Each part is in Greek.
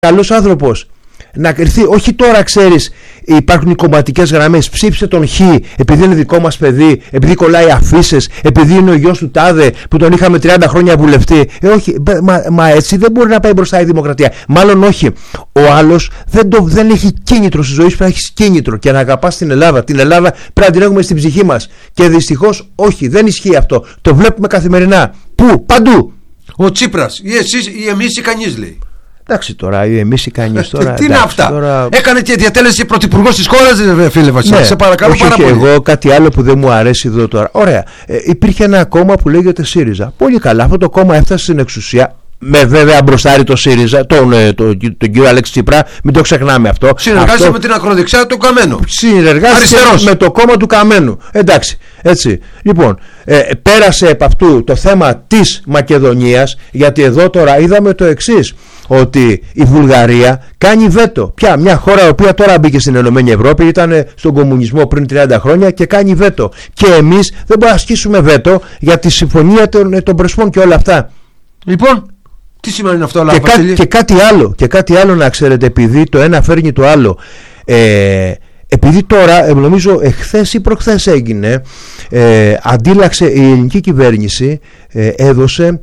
καλός άνθρωπος. Να κρυθεί, όχι τώρα ξέρεις, υπάρχουν οι κομματικές γραμμές. Ψήφισε τον Χ επειδή είναι δικό μας παιδί, επειδή κολλάει αφίσες, επειδή είναι ο γιος του τάδε που τον είχαμε 30 χρόνια βουλευτή. Όχι, μα έτσι δεν μπορεί να πάει μπροστά η δημοκρατία. Μάλλον όχι. Ο άλλος δεν έχει κίνητρο στη ζωή σου, πρέπει να έχει κίνητρο και να αγαπάς την Ελλάδα. Την Ελλάδα πρέπει να την έχουμε στην ψυχή μας. Και δυστυχώς όχι, δεν ισχύει αυτό. Το βλέπουμε καθημερινά. Πού, παντού. Ο Τσίπρας, ή εσείς ή εμείς ή κανείς λέει. Εντάξει τώρα, εμείς οι κανείς τώρα. Τι είναι αυτά. Τώρα... Έκανε και διατέλεση πρωθυπουργός της χώρας, φίλε Βασίλη. Ναι, σε παρακαλώ πάρα πολύ. Εγώ κάτι άλλο που δεν μου αρέσει εδώ τώρα. Ωραία. Υπήρχε ένα κόμμα που λέγεται ΣΥΡΙΖΑ. Πολύ καλά. Αυτό το κόμμα έφτασε στην εξουσία. Με βέβαια μπροστάρει το ΣΥΡΙΖΑ, τον κύριο Αλέξη Τσίπρα, μην το ξεχνάμε αυτό. Συνεργάζεται με την ακροδεξιά του Καμένου. Συνεργάζεται με το κόμμα του Καμένου. Εντάξει, έτσι. Λοιπόν, πέρασε από αυτού το θέμα της Μακεδονίας, γιατί εδώ τώρα είδαμε το εξής, ότι η Βουλγαρία κάνει βέτο. Πια μια χώρα η οποία τώρα μπήκε στην Ενωμένη Ευρώπη, ήταν στον κομμουνισμό πριν 30 χρόνια και κάνει βέτο. Και εμείς δεν μπορούμε να ασκήσουμε βέτο για τη συμφωνία των Πρεσπών και όλα αυτά. Λοιπόν, τι σημαίνει αυτό, και κάτι άλλο να ξέρετε, επειδή το ένα φέρνει το άλλο. Επειδή τώρα, νομίζω εχθές ή προχθές έγινε, αντίλαξε η ελληνική κυβέρνηση, έδωσε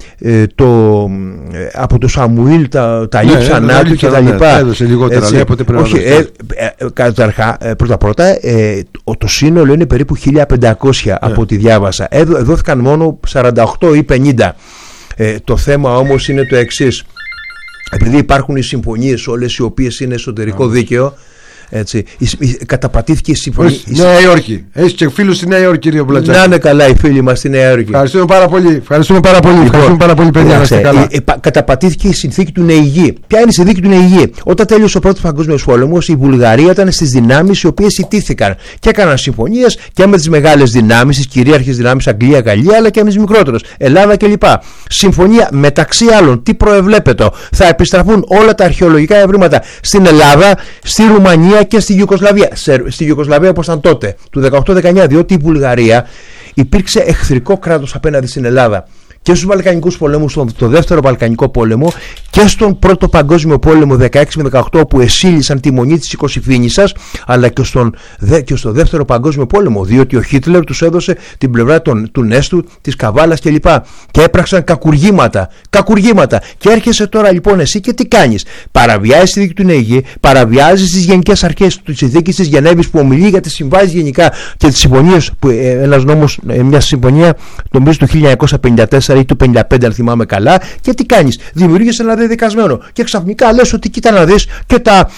από το Σαμουήλ τα λείψανά του και τα λοιπά. Έδωσε λιγότερα, λέει, από ό,τι πρέπει να δώσει. Καταρχά, πρώτα, το σύνολο είναι περίπου 1500 από ό,τι διάβασα. Δόθηκαν μόνο 48 ή 50. Το θέμα όμως είναι το εξής. Επειδή υπάρχουν οι συμφωνίες όλες οι οποίες είναι εσωτερικό δίκαιο, έτσι, καταπατήθηκε η συμφωνία. Νέα Υόρκη. Έχει και φίλους στη Νέα Υόρκη, κύριε Μπλατσάκη. Να είναι καλά οι φίλοι μας στη Νέα Υόρκη. Ευχαριστούμε πάρα πολύ. Ευχαριστούμε πάρα πολύ, παιδιά. Να είστε καλά. Καταπατήθηκε η συνθήκη του Νεϊγή. Ποια είναι η συνθήκη του Νεϊγή? Όταν τέλειωσε ο Πρώτος Παγκόσμιος Πόλεμος, η Βουλγαρία ήταν στις δυνάμεις οι οποίες ιτήθηκαν και έκαναν συμφωνίες και με τις μεγάλες δυνάμεις, τις κυρίαρχες δυνάμεις Αγγλία, Γαλλία, αλλά και με τις μικρότερες, Ελλάδα κλπ. Συμφωνία μεταξύ άλλων, τι προεβλέπετο? Θα επιστραφούν όλα τα αρχαιολογικά ευρήματα στην Ελλάδα, στη Ρουμανία και στη Ιουγκοσλαβία. Στη Ιουγκοσλαβία όπως ήταν τότε, του 18-19, διότι η Βουλγαρία υπήρξε εχθρικό κράτος απέναντι στην Ελλάδα. Και στους Βαλκανικούς πολέμους, στον δεύτερο Βαλκανικό πόλεμο και στον πρώτο Παγκόσμιο πόλεμο 16 με 18, που εσύλισαν τη μονή της Οικοσυφήνισσας, αλλά και στο δεύτερο Παγκόσμιο πόλεμο, διότι ο Χίτλερ τους έδωσε την πλευρά του Νέστου, της Καβάλας κλπ. Και έπραξαν κακουργήματα. Και έρχεσαι τώρα λοιπόν εσύ και τι κάνεις? Παραβιάζεις τη δίκη του Νεϊγή, παραβιάζεις τις γενικές αρχές της συνθήκης της Γενέβης που ομιλεί για τις συμβάσεις γενικά και τις συμφωνίες, που ένας νόμος, μια συμφωνία νομίζω του 1954 ή του 55 αν θυμάμαι καλά, και τι κάνεις? Δημιουργείς ένα δεδικασμένο και ξαφνικά λες ότι κοίτα να δεις και τα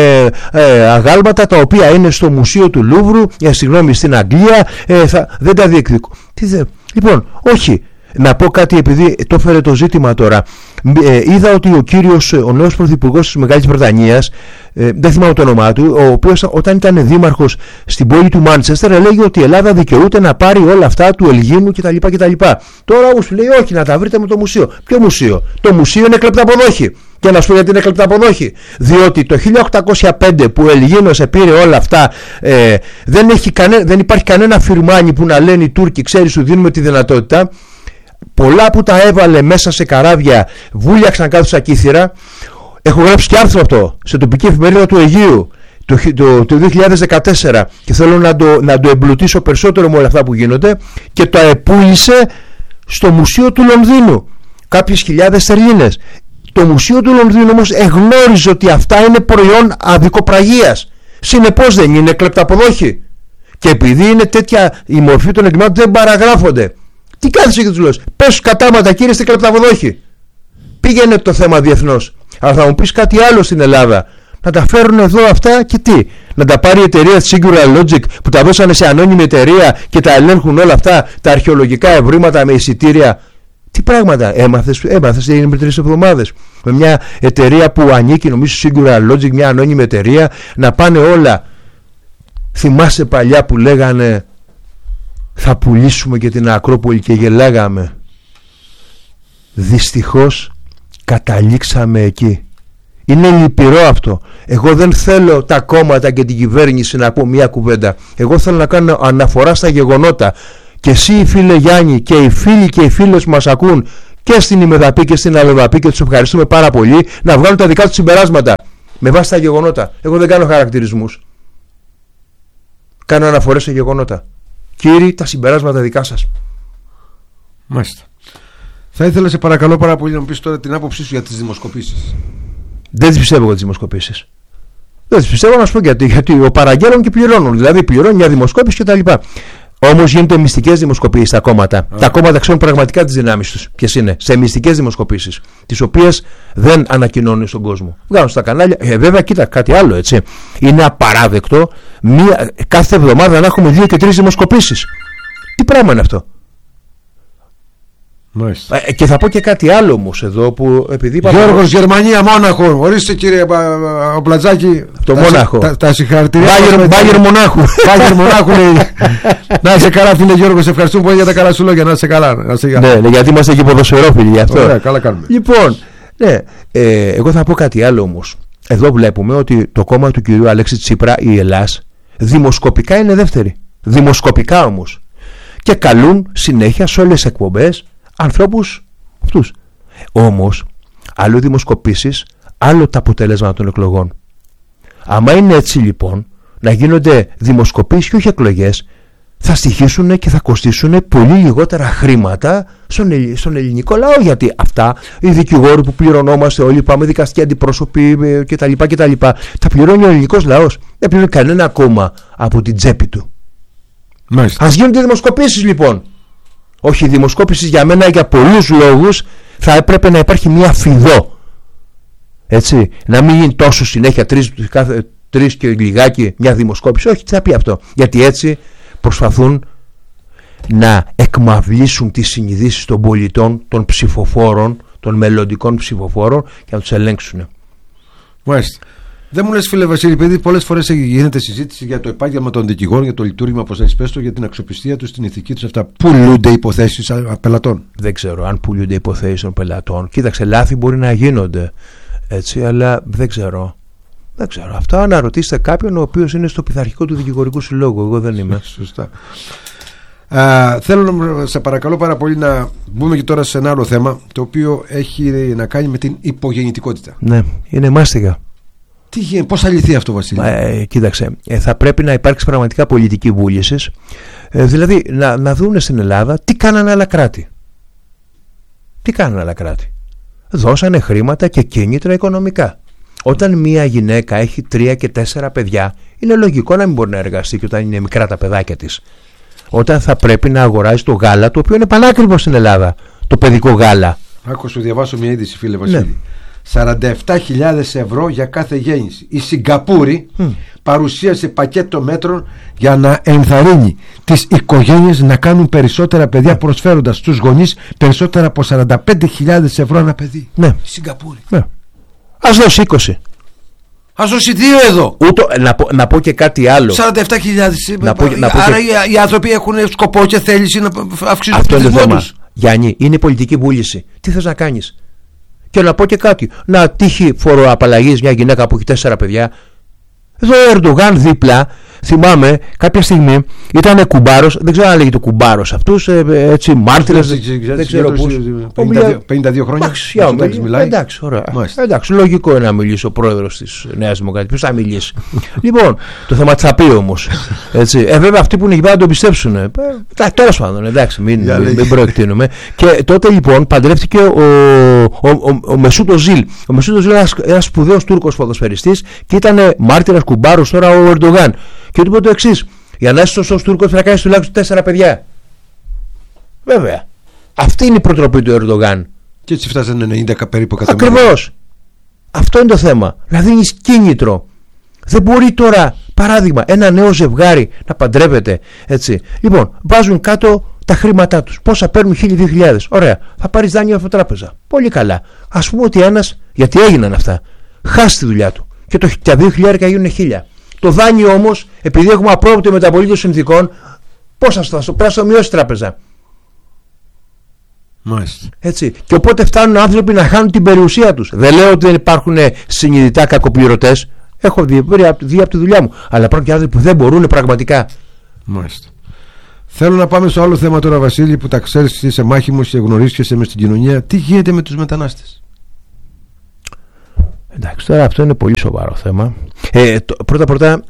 αγάλματα τα οποία είναι στο μουσείο του Λούβρου, στην Αγγλία, δεν τα διεκδικώ. Λοιπόν, όχι. Να πω κάτι, επειδή το έφερε το ζήτημα τώρα. Είδα ότι ο νέος πρωθυπουργός της Μεγάλης Βρετανίας, δεν θυμάμαι το όνομά του, ο οποίος όταν ήταν δήμαρχος στην πόλη του Μάντσεστερ έλεγε ότι η Ελλάδα δικαιούται να πάρει όλα αυτά του Ελγίνου κτλ. Τώρα όμως λέει όχι, να τα βρείτε με το μουσείο. Ποιο μουσείο? Το μουσείο είναι κλεπταποδόχη. Και να σου πω γιατί είναι κλεπταποδόχη. Διότι το 1805 που ο Ελγίνος επήρε όλα αυτά, δεν υπάρχει κανένα φιρμάνι που να λένε οι Τούρκοι, ξέρεις, σου δίνουμε τη δυνατότητα. Πολλά που τα έβαλε μέσα σε καράβια βούλιαξαν κάτω στα κύθυρα. Έχω γράψει και άρθρο αυτό σε τοπική εφημερίδα του Αιγείου το 2014 και θέλω να το εμπλουτίσω περισσότερο με όλα αυτά που γίνονται, και το επούλησε στο Μουσείο του Λονδίνου κάποιες χιλιάδες στερλίνες. Το Μουσείο του Λονδίνου όμως εγνώριζε ότι αυτά είναι προϊόν αδικοπραγίας. Συνεπώς δεν είναι κλεπταποδόχοι. Και επειδή είναι τέτοια η μορφή των εγκλημάτων, δεν παραγράφονται. Τι κάνεις και τους λες? Πες κατάματα, κύριε, είστε κλεπταποδόχοι. Πήγαινε το θέμα διεθνώς. Αλλά θα μου πεις κάτι άλλο στην Ελλάδα. Να τα φέρουν εδώ αυτά και τι? Να τα πάρει η εταιρεία Singular Logic που τα δώσανε σε ανώνυμη εταιρεία και τα ελέγχουν όλα αυτά τα αρχαιολογικά ευρήματα με εισιτήρια? Τι πράγματα έμαθες πριν 3 εβδομάδες? Με μια εταιρεία που ανήκει, νομίζω, Singular Logic, μια ανώνυμη εταιρεία, να πάνε όλα. Θυμάσαι παλιά που λέγανε θα πουλήσουμε και την Ακρόπολη και γελάγαμε? Δυστυχώς καταλήξαμε εκεί. Είναι λυπηρό αυτό. Εγώ δεν θέλω τα κόμματα και την κυβέρνηση να πω μια κουβέντα. Εγώ θέλω να κάνω αναφορά στα γεγονότα. Και εσύ, φίλε Γιάννη, και οι φίλοι και οι φίλες που μας ακούν, και στην ημεδαπή και στην αλλοδαπή και τους ευχαριστούμε πάρα πολύ να βγάλουν τα δικά τους συμπεράσματα με βάση τα γεγονότα. Εγώ δεν κάνω χαρακτηρισμούς. Κάνω αναφορές σε γεγονότα. Κύριοι, τα συμπεράσματα δικά σας. Μάλιστα. Θα ήθελα σε παρακαλώ πάρα πολύ να μου πεις τώρα την άποψή σου για τις δημοσκοπήσεις. Δεν τις πιστεύω για τις δημοσκοπήσεις. Δεν τις πιστεύω, να σου πω γιατί ο παραγγέλνουν και πληρώνουν. Δηλαδή πληρώνουν μια δημοσκόπηση κτλ. Όμως γίνονται μυστικές δημοσκοπήσεις στα κόμματα. Τα κόμματα ξέρουν πραγματικά τις δυνάμεις τους. Ποιες είναι? Σε μυστικές δημοσκοπήσεις. Τις οποίες δεν ανακοινώνουν στον κόσμο. Βγάζουν στα κανάλια. Βέβαια, κοίτα κάτι άλλο, έτσι. Είναι απαράδεκτο κάθε εβδομάδα να έχουμε 2 και 3 δημοσκοπήσεις. Τι πράγμα είναι αυτό? Και θα πω και κάτι άλλο όμως εδώ που επειδή Γιώργος, Γερμανία, Μόναχο. Ορίστε κύριε ο Πλατζάκη. Το Μόναχο. Τα συγχαρητήρια. Μπάγερ Μονάχου. Μπάγερ Μονάχου λέει. Να είσαι καλά, φίλε Γιώργο. Σε ευχαριστούμε πολύ για τα καλά σου λόγια. Να είσαι καλά. Ναι, γιατί είμαστε και ποδοσφαιρόφιλοι γι' αυτό. Ωραία, καλά κάνουμε. Λοιπόν, ναι, εγώ θα πω κάτι άλλο όμως. Εδώ βλέπουμε ότι το κόμμα του κυρίου Αλέξη Τσίπρα, η Ελλάς, δημοσκοπικά είναι δεύτερη. Δημοσκοπικά όμως. Και καλούν συνέχεια σε όλες τις εκπομπές ανθρώπους αυτούς. Όμως, άλλο δημοσκοπήσεις, άλλο τα αποτέλεσματα των εκλογών. Άμα είναι έτσι λοιπόν, να γίνονται δημοσκοπήσεις και όχι εκλογές, θα στοιχήσουν και θα κοστίσουν πολύ λιγότερα χρήματα στον ελληνικό λαό. Γιατί αυτά, οι δικηγόροι που πληρωνόμαστε όλοι, πάμε δικαστικοί αντιπρόσωποι κτλ. Τα πληρώνει ο ελληνικός λαός. Δεν πληρώνει κανένα κόμμα από την τσέπη του. Μάλιστα. Ας γίνονται δημοσκοπήσεις λοιπόν. Όχι, η δημοσκόπηση για μένα για πολλούς λόγους θα έπρεπε να υπάρχει μια φιδό. Έτσι, να μην γίνει τόσο συνέχεια τρεις και λιγάκι μια δημοσκόπηση. Όχι, τι θα πει αυτό? Γιατί έτσι προσπαθούν να εκμαυλήσουν τις συνειδήσεις των πολιτών, των ψηφοφόρων, των μελλοντικών ψηφοφόρων και να τους ελέγξουν. Μάλιστα. Δεν μου λες, φίλε Βασίλη, επειδή πολλές φορές γίνεται συζήτηση για το επάγγελμα των δικηγόρων, για το λειτουργήμα, πώς θα εισπέστο, για την αξιοπιστία τους, την ηθική τους, αυτά. Πουλούνται υποθέσεις πελατών? Δεν ξέρω αν πουλούνται υποθέσεις των πελατών. Κοίταξε, λάθη μπορεί να γίνονται. Έτσι, αλλά δεν ξέρω. Δεν ξέρω. Αυτά να ρωτήσετε κάποιον ο οποίος είναι στο πειθαρχικό του δικηγορικού συλλόγου. Εγώ δεν είμαι. Σωστά. Θέλω να σε παρακαλώ πάρα πολύ να μπούμε και τώρα σε ένα άλλο θέμα, το οποίο έχει να κάνει με την υπογεννητικότητα. Ναι, είναι μάστιγα. Πώς θα λυθεί αυτό, Βασίλη? Κοίταξε, θα πρέπει να υπάρξει πραγματικά πολιτική βούληση. Δηλαδή να δούνε στην Ελλάδα τι κάνανε άλλα κράτη. Τι κάνανε άλλα κράτη? Δώσανε χρήματα και κίνητρα οικονομικά. Όταν μια γυναίκα έχει 3 και 4 παιδιά, είναι λογικό να μην μπορεί να εργαστεί και όταν είναι μικρά τα παιδάκια της. Όταν θα πρέπει να αγοράζει το γάλα, το οποίο είναι πανάκριβο στην Ελλάδα, το παιδικό γάλα. Άκου, σου διαβάσω μια είδηση, φίλε Βασίλη. Ναι. 47.000 ευρώ για κάθε γέννηση. Η Σιγκαπούρη παρουσίασε πακέτο μέτρων για να ενθαρρύνει τις οικογένειες να κάνουν περισσότερα παιδιά, προσφέροντας στους γονείς περισσότερα από 45.000 ευρώ ένα παιδί. Ναι. Η Σιγκαπούρη. Ναι. Ας δώσει 20. Ας δώσει 2 εδώ. Να πω και κάτι άλλο. 47.000. Άρα οι άνθρωποι έχουν σκοπό και θέληση να αυξήσουν το πληθυσμό τους. Γιάννη, είναι πολιτική βούληση. Τι θες να κάνεις? Και να πω και κάτι. Να τύχει φοροαπαλλαγής μια γυναίκα που έχει 4 παιδιά. Εδώ ο Ερντογάν δίπλα, θυμάμαι κάποια στιγμή ήταν κουμπάρος, δεν ξέρω αν λέγεται κουμπάρος αυτούς, έτσι μάρτυρες, δεν ξέρω πώς. 52 χρόνια. Εντάξει, ωραία. Εντάξει, λογικό είναι να μιλήσει ο πρόεδρος της Νέας Δημοκρατίας. Ποιος θα μιλήσει? Λοιπόν, το θέμα τι θα πει όμως. Βέβαια αυτοί που είναι εκεί πέρα να το πιστέψουν. Τέλος πάντων, εντάξει, μην προεκτείνουμε. Και τότε λοιπόν παντρεύτηκε ο Μεσούτ Οζίλ. Ο Μεσούτ Οζίλ είναι ένας σπουδαίος Τούρκος ποδοσφαιριστής και ήταν μάρτυρας κουμπάρος τώρα ο Ερντογάν. Και του είπε το εξής: για να είσαι σωστός Τούρκος πρέπει να κάνεις τουλάχιστον 4 παιδιά. Βέβαια. Αυτή είναι η προτροπή του Ερντογάν. Και έτσι φτάσανε 90 περίπου εκατομμύρια. Ακριβώς. Αυτό είναι το θέμα. Να δίνεις κίνητρο. Δεν μπορεί τώρα, παράδειγμα, ένα νέο ζευγάρι να παντρεύεται. Έτσι. Λοιπόν, βάζουν κάτω τα χρήματά τους. Πόσα παίρνουν? 1.000-2.000. Ωραία. Θα πάρεις δάνειο από τράπεζα. Πολύ καλά. Ας πούμε ότι ένας, γιατί έγιναν αυτά, χάσει τη δουλειά του. Και τα 2.000 γίνουν 1.000. Το δάνειο όμως, επειδή έχουμε απρόβλεπτο μεταπολίτευση συνθηκών, πώς θα πρέπει να το μειώσει η τράπεζα. Μάλιστα. Έτσι. Και οπότε φτάνουν άνθρωποι να χάνουν την περιουσία τους. Δεν λέω ότι δεν υπάρχουν συνειδητά κακοπληρωτές. Έχω δει από τη δουλειά μου. Αλλά υπάρχουν και άνθρωποι που δεν μπορούν πραγματικά. Μάλιστα. Θέλω να πάμε στο άλλο θέμα τώρα, Βασίλη, που τα ξέρεις, είσαι μάχημος και γνωρίζεσαι μες στην κοινωνία. Τι γίνεται με τους μετανάστες? Εντάξει, τώρα αυτό είναι πολύ σοβαρό θέμα. Πρώτα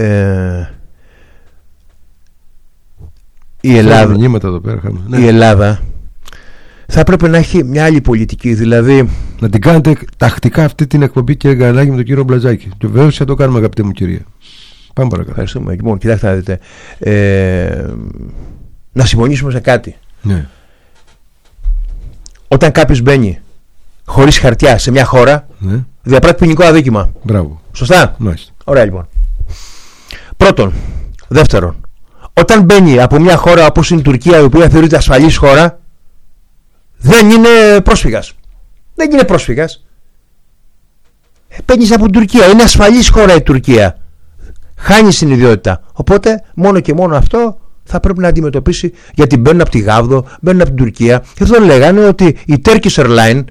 η Ελλάδα, εδώ πέρα, η Ελλάδα θα έπρεπε να έχει μια άλλη πολιτική, δηλαδή να την κάνετε τακτικά αυτή την εκπομπή, κύριε Γκαρνάκη, με τον κύριο Μπλαζάκη. Και βέβαια θα το κάνουμε, αγαπητέ μου κυρία. Πάμε παρακάτω. Ευχαριστούμε. Λοιπόν, κοιτάξτε να δείτε, να συμφωνήσουμε σε κάτι. Ναι. Όταν κάποιος μπαίνει χωρίς χαρτιά σε μια χώρα, Ναι. διαπράττει ποινικό αδίκημα. Μπράβο. Σωστά. Μάλιστα. Ωραία, λοιπόν. Πρώτον. Δεύτερον, όταν μπαίνει από μια χώρα όπως είναι η Τουρκία, η οποία θεωρείται ασφαλής χώρα, δεν είναι πρόσφυγας. Δεν είναι πρόσφυγας. Μπαίνεις από την Τουρκία. Είναι ασφαλής χώρα η Τουρκία. Χάνει συνειδιότητα. Οπότε μόνο και μόνο αυτό θα πρέπει να αντιμετωπίσει, γιατί μπαίνουν από τη Γάβδο, μπαίνουν από την Τουρκία. Και αυτό λέγανε ότι η Turkish Airlines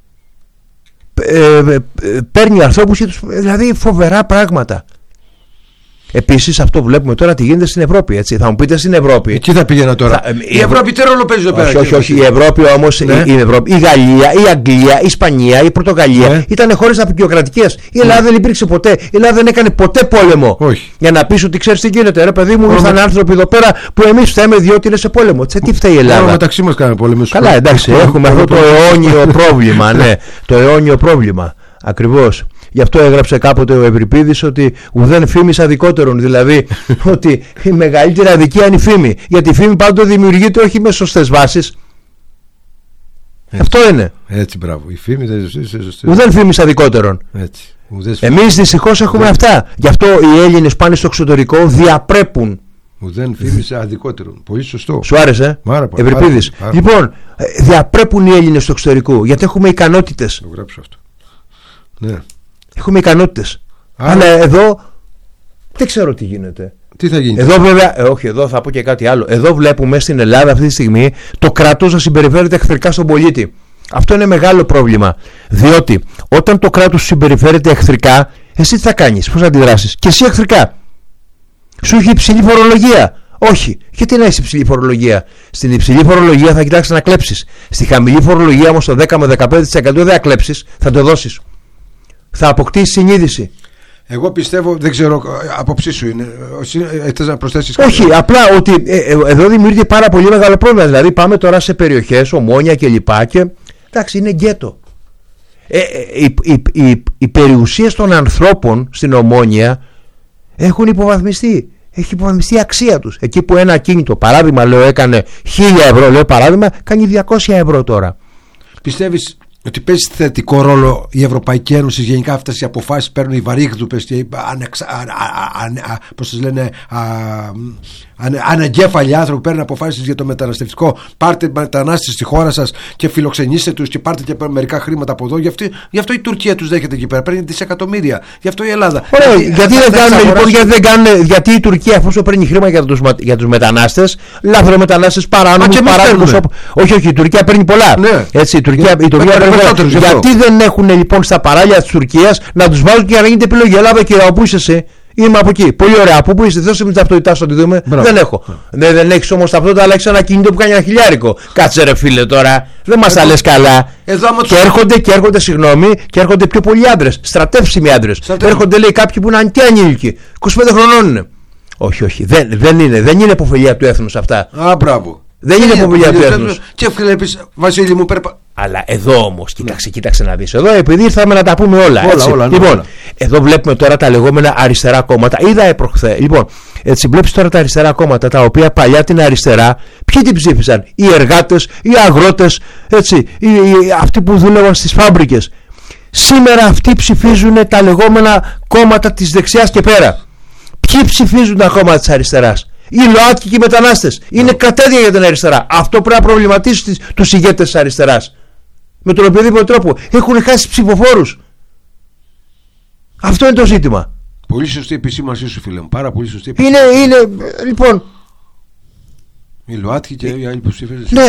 παίρνει ανθρώπους, δηλαδή φοβερά πράγματα. Επίσης, αυτό βλέπουμε τώρα τι γίνεται στην Ευρώπη. Έτσι. Θα μου πείτε στην Ευρώπη. Εκεί θα πήγαινα τώρα. Η Ευρώπη τι ρόλο παίζει εδώ πέρα? Όχι. Η Ευρώπη όμως, ναι. η Γαλλία, η Αγγλία, η Ισπανία, η Πορτογαλία, ναι, ήταν χώρες απεικιοκρατικές. Η Ελλάδα δεν υπήρξε ποτέ. Η Ελλάδα δεν έκανε ποτέ πόλεμο. Όχι. Για να πεις ότι ξέρεις τι γίνεται. Ρε παιδί μου, ήρθαν άνθρωποι εδώ πέρα που εμείς φταίμε διότι είναι σε πόλεμο. Τι φταίει η Ελλάδα? Μεταξύ μας κάνουμε πόλεμο. Καλά, εντάξει, έχουμε αυτό το αιώνιο πρόβλημα. Ναι, το αιώνιο πρόβλημα. Ακριβώς. Γι' αυτό έγραψε κάποτε ο Ευρυπίδης ότι ουδέν φήμης αδικότερον. Δηλαδή ότι η μεγαλύτερη αδικία είναι η φήμη. Γιατί η φήμη πάντοτε δημιουργείται όχι με σωστές βάσεις. Αυτό είναι. Έτσι, μπράβο. Η φήμη δεν είναι σωστή. Ουδέν φήμης αδικότερον. Έτσι. Εμείς δυστυχώς έχουμε αυτά. Γι' αυτό οι Έλληνες πάνε στο εξωτερικό, διαπρέπουν. Ουδέν φήμης αδικότερον. Πολύ σωστό. Σου άρεσε, Ευρυπίδης? Λοιπόν, διαπρέπουν οι Έλληνες στο εξωτερικό γιατί έχουμε ικανότητες. Το γράψω αυτό. Ναι. Έχουμε ικανότητες. Αλλά εδώ δεν ξέρω τι γίνεται. Τι θα γίνει? Εδώ βέβαια, όχι, εδώ θα πω και κάτι άλλο. Εδώ βλέπουμε στην Ελλάδα αυτή τη στιγμή το κράτος να συμπεριφέρεται εχθρικά στον πολίτη. Αυτό είναι μεγάλο πρόβλημα. Διότι όταν το κράτος συμπεριφέρεται εχθρικά, εσύ τι θα κάνεις, πώς θα αντιδράσεις? Και εσύ εχθρικά. Σου έχει υψηλή φορολογία. Όχι. Γιατί να έχει υψηλή φορολογία? Στην υψηλή φορολογία θα κοιτάξεις να κλέψεις. Στη χαμηλή φορολογία όμως το 10 με 15% δεν θα κλέψεις, θα το δώσεις. Θα αποκτήσει συνείδηση. Εγώ πιστεύω, δεν ξέρω, άποψή σου είναι. Θες να προσθέσεις κάτι? Όχι, απλά ότι εδώ δημιουργείται πάρα πολύ μεγάλο πρόβλημα. Δηλαδή, πάμε τώρα σε περιοχές, Ομόνια κλπ. Και εντάξει, είναι γκέτο. Οι περιουσίες των ανθρώπων στην Ομόνια έχουν υποβαθμιστεί. Έχει υποβαθμιστεί η αξία τους. Εκεί που ένα ακίνητο, παράδειγμα, λέω, έκανε 1.000 ευρώ, λέω παράδειγμα, κάνει 200 ευρώ τώρα. Πιστεύεις ότι παίζει θετικό ρόλο η Ευρωπαϊκή Ένωση γενικά αυτές οι αποφάσεις παίρνουν οι βαρύγδουπες και πώς τις λένε, ανεγκέφαλοι άνθρωποι παίρνουν αποφάσεις για το μεταναστευτικό? Πάρτε μετανάστες στη χώρα σας και φιλοξενήστε τους και πάρτε και μερικά χρήματα από εδώ. Γι' αυτό η Τουρκία τους δέχεται εκεί πέρα, παίρνει δισεκατομμύρια. Γι' αυτό η Ελλάδα. Ωραία, γιατί δεν κάνουν, γιατί η Τουρκία, αφού παίρνει χρήμα για τους μετανάστες, λάθρομετανάστες, παράνομους, όχι, η Τουρκία παίρνει πολλά. Ναι. Έτσι, η Τουρκία γιατί δεν έχουν λοιπόν στα παράλια της Τουρκίας να τους βάζουν και να γίνεται επιλογή? Ελλάδα, κύριε, πού είσαι εσύ? Είμαι από εκεί. Πολύ ωραία. Από πού είστε? Δώσε μου την ταυτότητά σου να τη δούμε. Δεν έχω. Δεν έχεις όμως ταυτότητα, αλλά έχεις ένα κινητό που κάνει 1.000. Κάτσε ρε φίλε τώρα. Δεν μας τα λες καλά. Και έρχονται, συγγνώμη, και έρχονται πιο πολλοί άντρες. Στρατεύσιμοι άντρες. Έρχονται, λέει, κάποιοι που είναι και ανήλικοι. 25 χρονών είναι. Όχι. Δεν είναι υποφελία του έθνους αυτά. Μπράβο. Δεν είναι υποφελία του έθνους. Και βλέπεις, Βασίλη μου, αλλά εδώ όμως, κοίταξε να δεις. Εδώ, επειδή ήρθαμε να τα πούμε όλα. Λοιπόν, εδώ βλέπουμε τώρα τα λεγόμενα αριστερά κόμματα. Είδα προχθές. Λοιπόν, έτσι βλέπεις τώρα τα αριστερά κόμματα, τα οποία παλιά την αριστερά, ποιοι την ψήφισαν? Οι εργάτες, οι αγρότες, έτσι, αυτοί που δούλευαν στις φάμπρικες. Σήμερα αυτοί ψηφίζουν τα λεγόμενα κόμματα της δεξιάς και πέρα. Ποιοι ψηφίζουν τα κόμματα της αριστεράς? Οι ΛΟΑΤΚΙ και οι μετανάστες. Είναι κατέδια για την αριστερά. Αυτό πρέπει να προβληματίσει τους ηγέτες της αριστεράς. Με τον οποιοδήποτε τρόπο. Έχουν χάσει ψηφοφόρους. Αυτό είναι το ζήτημα. Πολύ σωστή επισήμανσή σου, φίλε μου. Πάρα πολύ σωστή είναι, λοιπόν. Οι ΛΟΑΤΚΙ και οι άλλοι που ψηφίζουν. Ναι.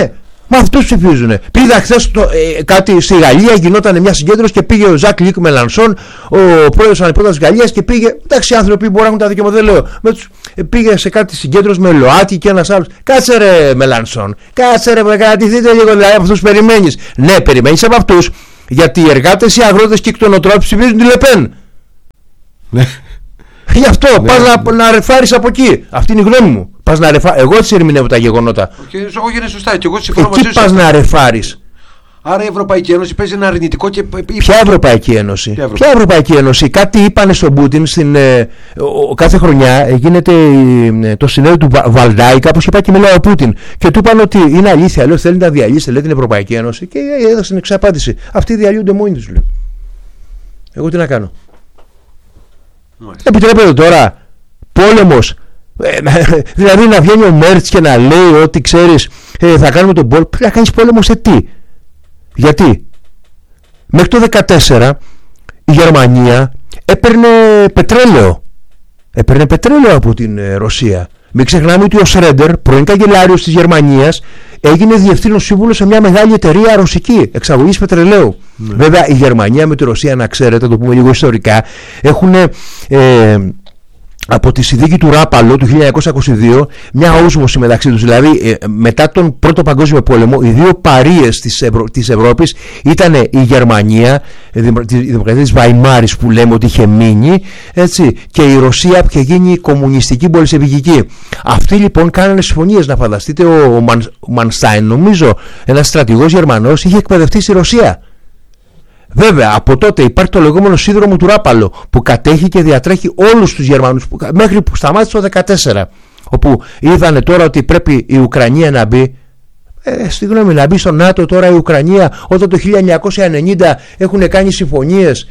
Μα αυτούς ψηφίζουν. Πήγα χθες κάτι στη Γαλλία, γινόταν μια συγκέντρωση και πήγε ο Ζακ Λίκ Μελανσόν, ο πρόεδρος ανεπρότατης της Γαλλίας, και πήγε. Εντάξει, οι άνθρωποι μπορεί να έχουν τα δικαιώματα, δεν λέω. Πήγε σε κάτι συγκέντρωση με ΛΟΑΤΚΙ και ένας άλλος. Κάτσε ρε Μελανσόν, κάτσε ρε, κρατηθείτε λίγο, δηλαδή από αυτούς περιμένεις. Ναι, περιμένεις από αυτούς, γιατί οι εργάτες, οι αγρότες και οι κτηνοτρόφοι ψηφίζουν τη Λεπέν. Γι' αυτό πας να ρεφάρεις από εκεί. Αυτή είναι η γνώμη μου. Πας να εγώ έτσι ερμηνεύω τα γεγονότα. Εγώ είναι σωστά. Και εγώ συμφωνώ μαζί σου. Εκεί πας να ρεφάρεις. Άρα η Ευρωπαϊκή Ένωση παίζει ένα αρνητικό και. Ποια Ευρωπαϊκή Ένωση? Ποια Ευρωπαϊκή Ένωση? Κάτι είπανε στον Πούτιν κάθε χρονιά γίνεται το συνέδριο του Βαλντάι, κάπως είπα, και μιλάει ο Πούτιν. Και του είπαν ότι είναι αλήθεια. Λέω, θέλει να διαλύσει, λέει, την Ευρωπαϊκή Ένωση. Και έδωσε την εξαπάντηση. Αυτοί διαλύονται μόνοι τους, λέει. Εγώ τι να κάνω? Επιτρέπεται τώρα πόλεμος? Δηλαδή να βγαίνει ο Μέρτς και να λέει ότι ξέρεις, θα κάνουμε τον πόλεμο. Πρέπει να κάνεις πόλεμο σε τι? Γιατί μέχρι το 2014 η Γερμανία έπαιρνε πετρέλαιο από την Ρωσία. Μην ξεχνάμε ότι ο Σρέντερ, πρώην καγκελάριος της Γερμανίας, έγινε διευθύνων σύμβουλος σε μια μεγάλη εταιρεία ρωσική εξαγωγής πετρελαίου. Βέβαια η Γερμανία με τη Ρωσία, να ξέρετε, το πούμε λίγο ιστορικά, έχουν από τη συνθήκη του Ράπαλο του 1922 μια όσμωση μεταξύ τους. Δηλαδή μετά τον Πρώτο Παγκόσμιο Πόλεμο οι δύο παρείες της Ευρώπης ήταν η Γερμανία, η Δημοκρατία της Βαϊμάρης που λέμε ότι είχε μείνει, έτσι, και η Ρωσία που είχε γίνει κομμουνιστική μπολσεβικική. Αυτοί λοιπόν κάνανε συμφωνίες. Να φανταστείτε, ο Μανστάιν, νομίζω, ένας στρατηγός Γερμανός, είχε εκπαιδευτεί στη Ρωσία. Βέβαια, από τότε υπάρχει το λεγόμενο σύνδρομο του Ράπαλο που κατέχει και διατρέχει όλους τους Γερμανούς μέχρι που σταμάτησε το 2014, όπου είδανε τώρα ότι πρέπει η Ουκρανία να μπει. Στη γνώμη, να μπει στο ΝΑΤΟ τώρα η Ουκρανία, όταν το 1990 έχουν κάνει συμφωνίες.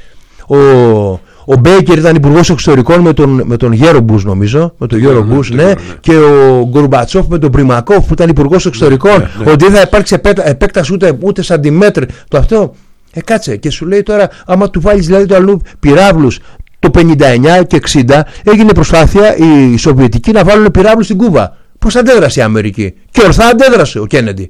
Ο Μπέικερ ήταν υπουργός εξωτερικών με τον Γέρομπους, νομίζω, με τον Γέρομπους, ναι, και ο Γκορμπατσόφ με τον Πριμακόφ που ήταν υπουργός εξωτερικών, ότι δεν θα υπάρξει επέκταση ούτε σαντιμέτρ το αυτό. Κάτσε, και σου λέει τώρα, άμα του βάλεις δηλαδή το αλλού πυράβλους το 59 και 60, έγινε προσπάθεια οι Σοβιετικοί να βάλουν πυράβλους στην Κούβα. Πώς αντέδρασε η Αμερική? Και ορθά αντέδρασε ο Κέννεντι.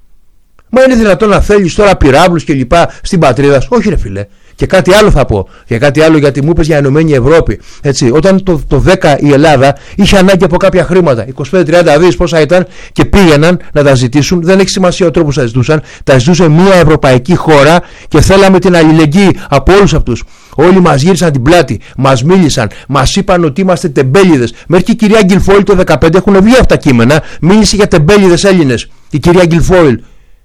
Μα είναι δυνατόν να θέλεις τώρα πυράβλους και λοιπά στην πατρίδα σου? Όχι ρε φίλε. Και κάτι άλλο θα πω. Και κάτι άλλο, γιατί μου είπες για Ενωμένη Ευρώπη. Έτσι, όταν το 10 η Ελλάδα είχε ανάγκη από κάποια χρήματα, 25-30 δις πόσα ήταν, και πήγαιναν να τα ζητήσουν, δεν έχει σημασία ο τρόπος που τα ζητούσαν. Τα ζητούσε μια ευρωπαϊκή χώρα και θέλαμε την αλληλεγγύη από όλους αυτούς. Όλοι μας γύρισαν την πλάτη, μας μίλησαν, μας είπαν ότι είμαστε τεμπέληδες. Μέχρι και η κυρία Γκυλφόιλ το 2015 έχουν βγει αυτά τα κείμενα. Μίλησε για τεμπέληδες Έλληνες η κυρία Γκυλφόιλ,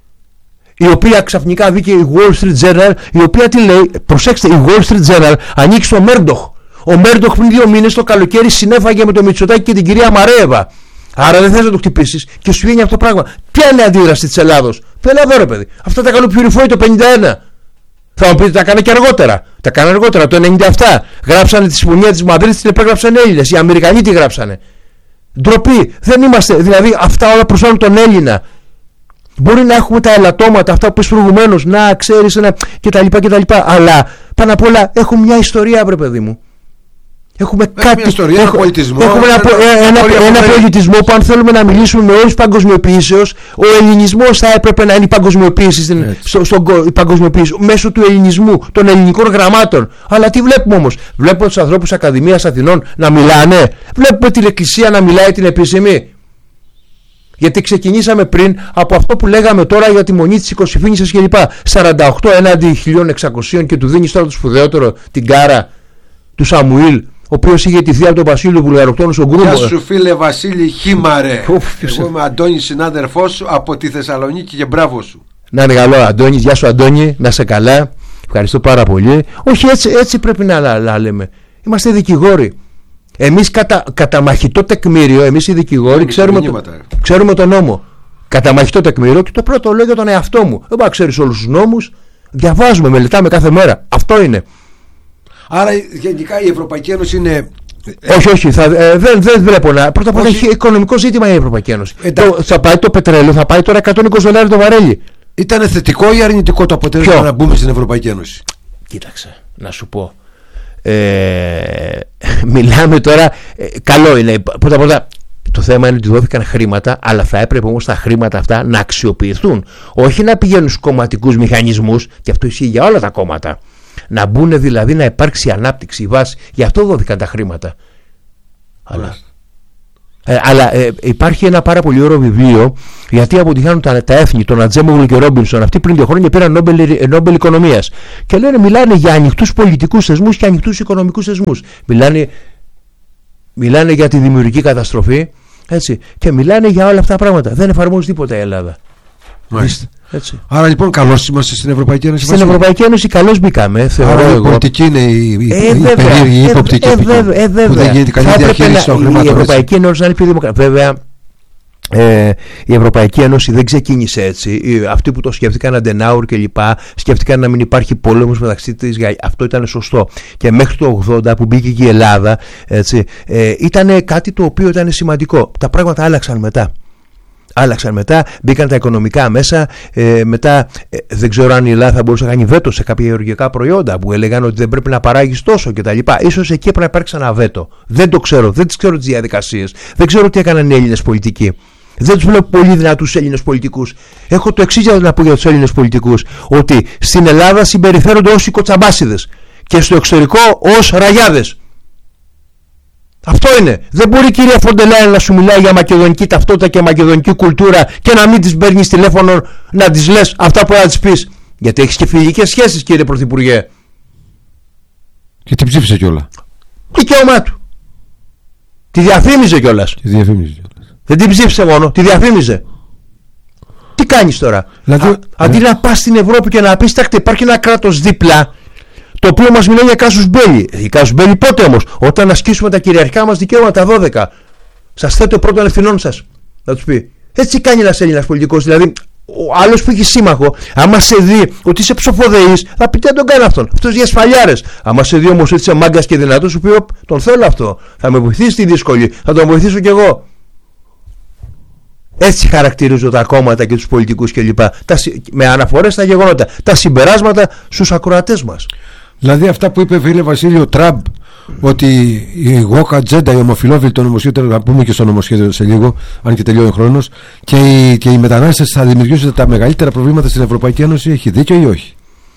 η οποία ξαφνικά βγήκε η Wall Street Journal, η οποία τι λέει? Προσέξτε, η Wall Street Journal ανήκει στο Μέρντοχ. Ο Μέρντοχ πριν 2 μήνες το καλοκαίρι συνέφαγε με το Μητσοτάκη και την κυρία Μαρέεβα. Άρα δεν θες να το χτυπήσεις και σου βγαίνει αυτό το πράγμα. Ποια είναι η αντίδραση της Ελλάδος? Πέλα εδώ ρε παιδί. Αυτά τα κάνει ο Πιουριφόη το 51. Θα μου πείτε, τα κάνει και αργότερα. Τα κάνει αργότερα, το 97. Γράψανε τη συμφωνία της Μαδρίτης, την επέγραψαν Έλληνες. Οι Αμερικανοί τη γράψανε. Ντροπή. Δεν είμαστε. Δηλαδή αυτά όλα προσφέρουν τον Έλληνα. Μπορεί να έχουμε τα ελαττώματα, αυτά που είπες προηγουμένως, να ξέρεις, κτλ. Αλλά πάνω απ' όλα έχουμε μια ιστορία, βρε παιδί μου. Έχουμε κάτι. Μια ιστορία, ένα πολιτισμό. Έχουμε ένα πολιτισμό που, αν θέλουμε να μιλήσουμε με όρους παγκοσμιοποίησεως, ο ελληνισμός θα έπρεπε να είναι η παγκοσμιοποίηση, η παγκοσμιοποίηση μέσω του ελληνισμού, των ελληνικών γραμμάτων. Αλλά τι βλέπουμε όμως? Βλέπουμε τους ανθρώπους Ακαδημίας Αθηνών να μιλάνε. Βλέπουμε την Εκκλησία να μιλάει την επίσημη. Γιατί ξεκινήσαμε πριν από αυτό που λέγαμε τώρα για τη μονή της Οικοσυφήνισσας κλπ. 48 έναντι 1600 και του δίνεις τώρα το σπουδαιότερο, την κάρα του Σαμουήλ, ο οποίος είχε τηθεί από τον Βασίλειο Βουλγαροκτόνο στον Κρούμο. Γεια σου φίλε Βασίλη Χίμαρε. Εγώ είμαι Αντώνης, συνάδελφός σου από τη Θεσσαλονίκη, και μπράβο σου. Να είναι καλό Αντώνης, γεια σου Αντώνη, να σε καλά. Ευχαριστώ πάρα πολύ. Όχι, έτσι πρέπει να λέμε. Είμαστε δικηγόροι. Εμείς κατά μαχητό τεκμήριο, εμείς οι δικηγόροι ξέρουμε τον νόμο. Κατά μαχητό τεκμήριο, και το πρώτο λέω για τον εαυτό μου. Δεν μπορεί να ξέρεις όλους τους νόμους. Διαβάζουμε, μελετάμε κάθε μέρα. Αυτό είναι. Άρα γενικά η Ευρωπαϊκή Ένωση είναι. Όχι, δεν βλέπω να. Πρώτα απ' όλα έχει οικονομικό ζήτημα η Ευρωπαϊκή Ένωση. Θα πάει το πετρέλαιο, θα πάει τώρα $120 το βαρέλι. Ήταν θετικό ή αρνητικό το αποτέλεσμα να μπούμε στην Ευρωπαϊκή Ένωση? Κοίταξε, να σου πω. Μιλάμε τώρα, καλό είναι πρώτα απ' όλα Το θέμα είναι ότι δόθηκαν χρήματα, αλλά θα έπρεπε όμως τα χρήματα αυτά να αξιοποιηθούν. Όχι να πηγαίνουν στους κομματικούς μηχανισμούς, και αυτό ισχύει για όλα τα κόμματα. Να μπουν δηλαδή, να υπάρξει ανάπτυξη, η βάση. Γι' αυτό δόθηκαν τα χρήματα. Αλλά υπάρχει ένα πάρα πολύ ωραίο βιβλίο, γιατί αποτυχάνουν τα έθνη, τον Ατζέμογλου και Ρόμπινσον. Αυτοί πριν 2 χρόνια πήραν Νόμπελ Οικονομίας. Και μιλάνε για ανοιχτούς πολιτικούς θεσμούς και ανοιχτούς οικονομικούς θεσμούς. Μιλάνε για τη δημιουργική καταστροφή, έτσι, και μιλάνε για όλα αυτά τα πράγματα. Δεν εφαρμόζει τίποτα η Ελλάδα. Έτσι. Άρα λοιπόν καλώς είμαστε στην Ευρωπαϊκή Ένωση. Στην Ευρωπαϊκή Ένωση καλώς μπήκαμε, θεωρώ εγώ. Η πολιτική είναι η περίεργη, η υποπτική. Που δεν γίνεται καλή διαχείριση των χρημάτων. Η Ευρωπαϊκή Ένωση να είναι πιο δημοκρατική. Βέβαια, η Ευρωπαϊκή Ένωση δεν ξεκίνησε έτσι. Αυτοί που το σκέφτηκαν, Αντενάουρ και λοιπά, σκέφτηκαν να μην υπάρχει πόλεμος μεταξύ της. Αυτό ήταν σωστό. Και μέχρι το 80 που μπήκε και η Ελλάδα, ήταν κάτι το οποίο ήταν σημαντικό. Τα πράγματα άλλαξαν μετά. Μπήκαν τα οικονομικά μέσα. Μετά δεν ξέρω αν η Ελλάδα θα μπορούσε να κάνει βέτο σε κάποια γεωργικά προϊόντα που έλεγαν ότι δεν πρέπει να παράγεις τόσο κτλ. Ίσως εκεί πρέπει να υπάρξει ένα βέτο. Δεν το ξέρω. Δεν ξέρω τις διαδικασίες. Δεν ξέρω τι έκαναν οι Έλληνες πολιτικοί. Δεν τους βλέπω πολύ δυνατούς Έλληνες πολιτικούς. Έχω το εξής να πω για τους Έλληνες πολιτικούς: ότι στην Ελλάδα συμπεριφέρονται ως οι κοτσαμπάσιδες και στο εξωτερικό ως ραγιάδες. Αυτό είναι. Δεν μπορεί η κυρία Φοντελάιν να σου μιλάει για μακεδονική ταυτότητα και μακεδονική κουλτούρα και να μην της παίρνεις τηλέφωνο να της λες αυτά που θα της πεις. Γιατί έχεις και φιλικές σχέσεις, κύριε Πρωθυπουργέ. Και την ψήφισε κιόλα. Δικαίωμά του. Τη διαφήμιζε κιόλας. Δεν την ψήφισε μόνο, τη διαφήμιζε. Τι κάνεις τώρα? Δηλαδή, αντί να πας στην Ευρώπη και να πεις, υπάρχει ένα κράτος δίπλα, το οποίο μας μιλάει για κάσους μπέλι. Η κάσους μπέλι πότε όμως? Όταν ασκήσουμε τα κυριαρχικά μας δικαιώματα 12. Σας θέτω πρώτον ευθυνών σας. Να τους πει. Έτσι κάνει ένας Έλληνας πολιτικός. Δηλαδή, ο άλλος που έχει σύμμαχο, άμα σε δει ότι είσαι ψοφοδεής, θα πει τι να τον κάνει αυτόν. Αυτός για σφαλιάρες. Άμα σε δει όμως ότι είσαι μάγκας και δυνατός, σου πει τον θέλω αυτό. Θα με βοηθήσει τη δύσκολη. Θα τον βοηθήσω κι εγώ. Έτσι χαρακτηρίζω τα κόμματα και τους πολιτικούς κλπ. Με αναφορές στα γεγονότα. Τα συμπεράσματα στους ακροατές μας. Δηλαδή αυτά που είπε φίλε Βασίλειο Τραμπ, ότι η woke agenda, η ομοφυλόφιλη το νομοσχέδιο, να πούμε και στο νομοσχέδιο σε λίγο, αν και τελειώνει ο χρόνος, και οι μετανάστες θα δημιουργήσουν τα μεγαλύτερα προβλήματα στην Ευρωπαϊκή Ένωση, έχει δίκιο ή όχι?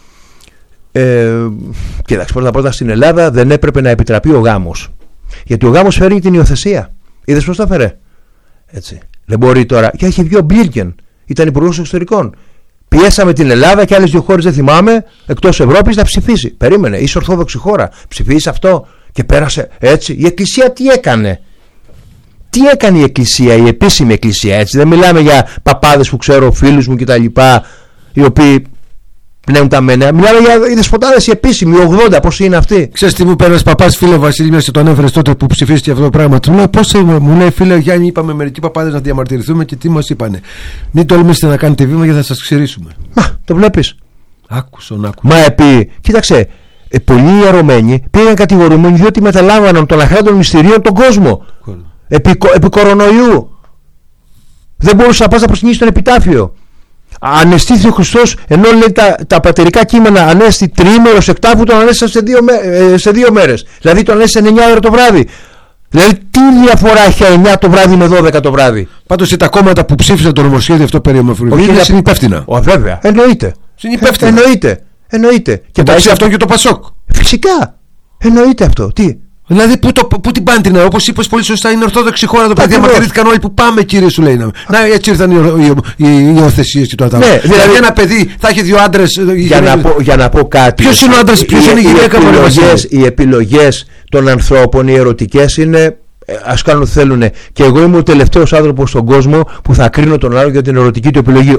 Κοίταξε, πρώτα στην Ελλάδα δεν έπρεπε να επιτραπεί ο γάμος. Γιατί ο γάμος φέρνει την υιοθεσία. Είδες πώς τα φέρε? Έτσι. Δεν μπορεί τώρα. Και είχε βγει ο Μπλίνκεν, ήταν υπουργός εξωτερικών. Πιέσαμε την Ελλάδα και άλλες 2 χώρες, δεν θυμάμαι, εκτός Ευρώπης, να ψηφίσει. Περίμενε, είσαι ορθόδοξη χώρα. Ψηφίσει αυτό και πέρασε έτσι. Η Εκκλησία τι έκανε? Τι έκανε η Εκκλησία, η επίσημη Εκκλησία, έτσι? Δεν μιλάμε για παπάδες που ξέρω, φίλους μου κτλ. Οι οποίοι πνέουν τα μένα. Μιλάμε για οι δεσποτάδες οι επίσημοι, οι 80, πώς είναι αυτοί. Ξέρεις τι μου είπε ένας παπάς, φίλε Βασίλη, μια και το ανέφερες τότε που ψηφίστηκε αυτό το πράγμα? Του λέω πώς είμαι, μου λέει φίλε Γιάννη, είπαμε μερικοί παπάδες να διαμαρτυρηθούμε και τι μας είπανε? Μην τολμήσετε να κάνετε βήμα γιατί θα σας ξηρίσουμε. Μα, το βλέπεις. Άκουσον. Μα κοίταξε, πολλοί ιερωμένοι πήγαν κατηγορούμενοι διότι μεταλάμβαναν των αχράντων μυστηρίων τον κόσμο. Επί κορονοϊού. Δεν μπορούσε να πας να προσκυνήσεις τον επιτάφιο. Ανεστήθη ο Χριστός, ενώ λέει τα πατερικά κείμενα ανέστη τριήμερος εκτάφου, τον ανέστησαν σε 2 μέρες. Δηλαδή τον ανέστησαν 9 ώρα το βράδυ. Δηλαδή τι διαφορά έχει 9 το βράδυ με 12 το βράδυ? Πάντως τα κόμματα που ψήφισαν το νομοσχέδιο αυτό περί ομοφυλοφιλίας είναι συνυπεύθυνα. Βέβαια, εννοείται. Εννοείται. Και εντάξει αυτό και το Πασόκ. Φυσικά. Εννοείται αυτό. Τι? Δηλαδή πού την πάνε την, όπως είπες πολύ σωστά, είναι ορθόδοξη χώρα το παιδί. Διαμαρτυρήθηκαν όλοι που πάμε, κύριε, σου λέει. Να, έτσι ήρθαν οι υιοθεσίες και το ατάμα. Ναι, δηλαδή ένα παιδί θα έχει 2 άντρες. Για να πω κάτι. Ποιος είναι ο άντρας, ποιος είναι η γυναίκα? Οι επιλογές των ανθρώπων, οι ερωτικές είναι. Ας κάνουν ό,τι θέλουν. Και εγώ είμαι ο τελευταίος άνθρωπος στον κόσμο που θα κρίνω τον άλλο για την ερωτική του επιλογή.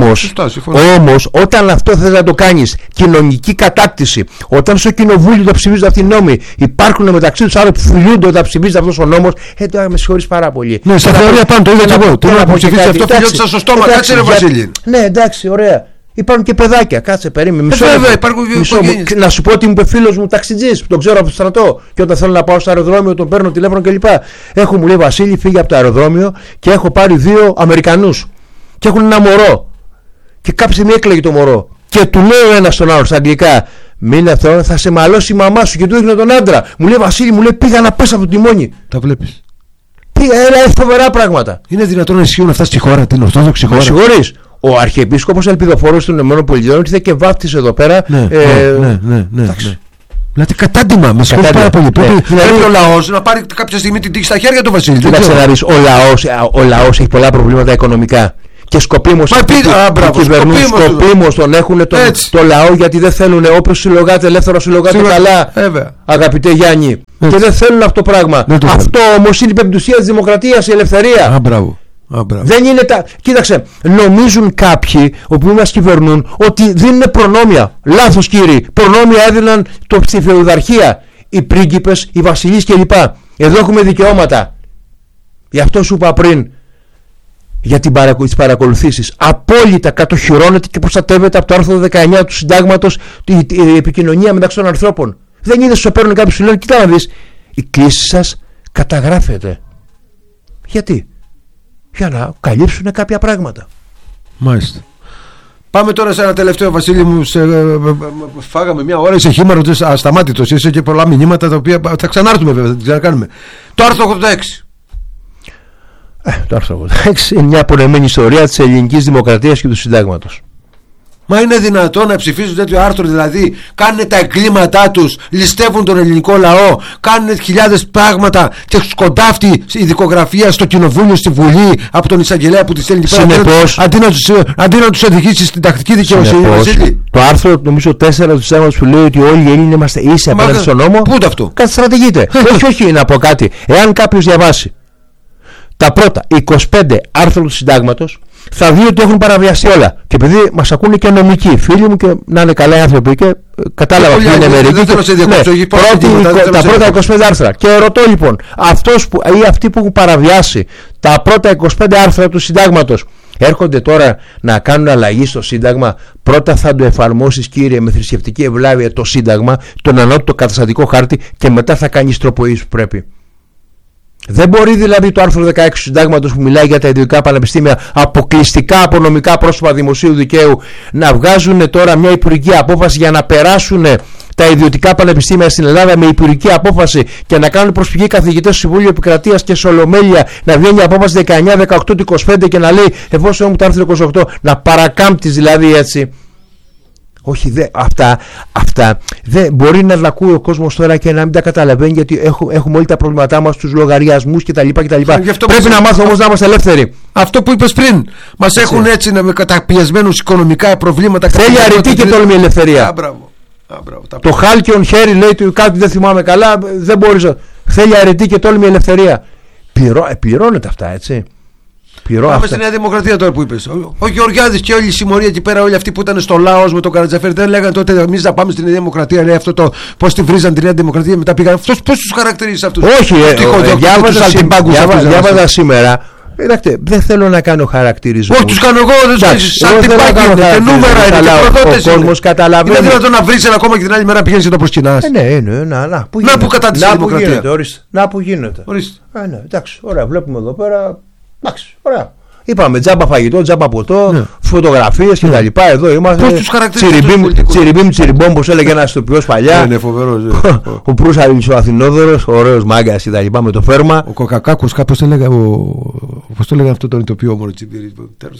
Όμως, όταν αυτό θες να το κάνεις, κοινωνική κατάκτηση, όταν στο κοινοβούλιο τα ψηφίζουν αυτοί οι νόμοι, υπάρχουν μεταξύ τους άλλοι που φιλούνται όταν ψηφίζεται αυτός ο νόμος, τώρα με συγχωρείς πάρα πολύ. Ναι, στα θεωρία πάνω το είδα και εγώ. Τώρα που ψηφίζει αυτό, φιλιόντουσαν στο στόμα. Κάτσε ρε Βασίλη. Ναι, εντάξει, ωραία. Υπάρχουν και παιδάκια, κάτσε, περίμενε. Βέβαια, υπάρχουν και να σου πω ότι μου είπε φίλος μου ταξιτζής που τον ξέρω από το στρατό. Και όταν θέλω να πάω στο αεροδρόμιο, τον παίρνω τηλέφωνο κλπ. Μου λέει Βασίλη, φύγε από το αεροδρόμιο και έχω πάρει 2 Αμερικανούς. Και έχουν ένα μωρό. Και κάποια στιγμή έκλαιγε το μωρό. Και του λέει ο ένας στον άλλο στα αγγλικά, μην αυτό, θα σε μαλώσει η μαμά σου. Και του έδειχνε τον άντρα. Μου λέει Βασίλη, πήγα να πες από το τιμόνι. Τα βλέπεις. Φοβερά πράγματα. Είναι δυνατόν να ισχύουν αυτά στη χώρα, την Ορθόδοξη χώρα? Με συγχωρείς. Ο Αρχιεπίσκοπος Ελπιδοφόρος των ΗΠΑ ήρθε και βάφτισε εδώ πέρα. Ναι. Δηλαδή κατάντημα, με συγχωρείς πάρα πολύ. Πρέπει ο λαός να πάρει κάποια στιγμή την τύχη στα χέρια του, Βασίλη. Κοίταξε να δεις, ο λαός έχει πολλά προβλήματα οικονομικά. Και σκοπίμως τον έχουν το λαό, γιατί δεν θέλουν. Όποιος συλλογάται, ελεύθερο συλλογάται καλά, αγαπητέ Γιάννη. Και δεν θέλουν αυτό το πράγμα. Αυτό όμως είναι η πεμπτουσία της δημοκρατίας, η ελευθερία. Δεν είναι Κοίταξε, νομίζουν κάποιοι, οποίοι μας κυβερνούν, ότι δίνουν προνόμια. Λάθος, κύριοι. Προνόμια έδιναν στη φεουδαρχία οι πρίγκιπες, οι βασιλείς κλπ. Εδώ έχουμε δικαιώματα. Γι' αυτό σου είπα πριν για τις παρακολουθήσεις. Απόλυτα κατοχυρώνεται και προστατεύεται από το άρθρο 19 του Συντάγματος η επικοινωνία μεταξύ των ανθρώπων. Δεν είδες σου παίρνουν κάποιοι, σου λένε, κοίτα να δεις, η κλίση σας καταγράφεται. Γιατί? Για να καλύψουν κάποια πράγματα. Μάλιστα. Πάμε τώρα σε ένα τελευταίο, Βασίλη μου. Φάγαμε μια ώρα, είσαι χήμαρος, ασταμάτητος. Είσαι και πολλά μηνύματα τα οποία θα ξανάρθουμε, βέβαια, θα την ξανακάνουμε. Το άρθρο 86. Το άρθρο 86 είναι μια απονεμένη ιστορία της ελληνικής δημοκρατίας και του συντάγματος. Μα είναι δυνατόν να ψηφίζουν τέτοιο άρθρο? Δηλαδή κάνουν τα εγκλήματά τους, ληστεύουν τον ελληνικό λαό, κάνουν χιλιάδες πράγματα και σκοντάφτει η δικογραφία στο κοινοβούλιο, στη Βουλή, από τον εισαγγελέα που τη στέλνει πέρα, αντί να τους οδηγήσει στην τακτική δικαιοσύνη. Το άρθρο νομίζω 4 του συντάγματος που λέει ότι όλοι οι Έλληνες είμαστε ίσοι απέναντι στον νόμο, πού είναι αυτό? Καταστρατηγείται. όχι, να πω κάτι. Εάν κάποιος διαβάσει τα πρώτα 25 άρθρα του συντάγματος, θα δει ότι έχουν παραβιαστεί όλα. Και επειδή μας ακούνε και νομικοί φίλοι μου και να είναι καλά οι άνθρωποι και κατάλαβα ότι είναι μερικοί. Τα πρώτα 25 άρθρα. Και ρωτώ λοιπόν, αυτοί που έχουν παραβιάσει τα πρώτα 25 άρθρα του συντάγματος έρχονται τώρα να κάνουν αλλαγή στο Σύνταγμα? Πρώτα θα το εφαρμόσεις, κύριε, με θρησκευτική ευλάβεια το Σύνταγμα, τον ανώτατο καταστατικό χάρτη, και μετά θα κάνεις τροποποίησεις που πρέπει. Δεν μπορεί δηλαδή το άρθρο 16 του Συντάγματος που μιλάει για τα ιδιωτικά πανεπιστήμια αποκλειστικά από νομικά πρόσωπα δημοσίου δικαίου να βγάζουν τώρα μια υπουργική απόφαση για να περάσουν τα ιδιωτικά πανεπιστήμια στην Ελλάδα με υπουργική απόφαση και να κάνουν προσφυγή καθηγητές στο Συμβούλιο Επικρατείας και σε Ολομέλεια να βγαίνει η απόφαση 19, 18, 25 και να λέει εφόσον μου το άρθρο 28, να παρακάμπτεις δηλαδή έτσι. Όχι, αυτά δεν μπορεί να τα ακούει ο κόσμος τώρα και να μην τα καταλαβαίνει, γιατί έχουμε όλοι τα προβλήματά μας, τους λογαριασμούς κτλ. Πρέπει να μάθουμε όμως να είμαστε ελεύθεροι. Αυτό που είπες πριν, μας έχουν έτσι με καταπιεσμένους οικονομικά προβλήματα. Θέλει αρετή και τόλμη ελευθερία. Το χάλκιον χέρι λέει του κάτι, δεν θυμάμαι καλά, δεν μπορείς. Θέλει αρετή και τόλμη ελευθερία. Πληρώνεται αυτά, έτσι. Πάμε στη Νέα Δημοκρατία τώρα που είπες. Ο Γεωργιάδης και όλη η συμμορία εκεί πέρα, όλοι αυτοί που ήταν στο Λάος με τον Καρατζαφέρη, δεν λέγανε τότε εμείς να πάμε στη Νέα Δημοκρατία? Λέει αυτό το πώς τη βρίζαν τη Νέα Δημοκρατία, μετά πήγαν. Αυτός πώς τους χαρακτηρίζεις αυτούς? Όχι, διάβαζα σήμερα. Κοιτάξτε, δεν θέλω να κάνω χαρακτηρισμό. Όχι, τους κάνω εγώ, δεν σαν την πάγκη είναι. Και νούμερα είναι και προδότες. Ο κόσμος καταλαβαίνει. Είναι δυνατόν να βρεις ένα κόμμα και την άλλη μέρα πηγαίνεις και το προσκυνάς? Να που κατάντησε η Δημοκρατία. Να που γίνεται. Εντάξει, ωραία, βλέπουμε εδώ πέρα. Εντάξει, ωραία. Είπαμε τζάμπα φαγητό, τζάμπα ποτό, φωτογραφίες και τα λοιπά. Εδώ είμαστε. Πώς τους χαρακτηρίζεις? Τσιριμπίμ, τσιριμπόμ, όπως έλεγε ένας ηθοποιός παλιά. Είναι φοβερός. Ο Προύσαλης ο Αθηνόδωρος, ο ωραίος μάγκας και τα λοιπά με το φέρμα. Ο Κοκακάκος, κάπως έλεγε. Πώς το έλεγε αυτό το ηθοποιό μόνο Τσιμπήρη?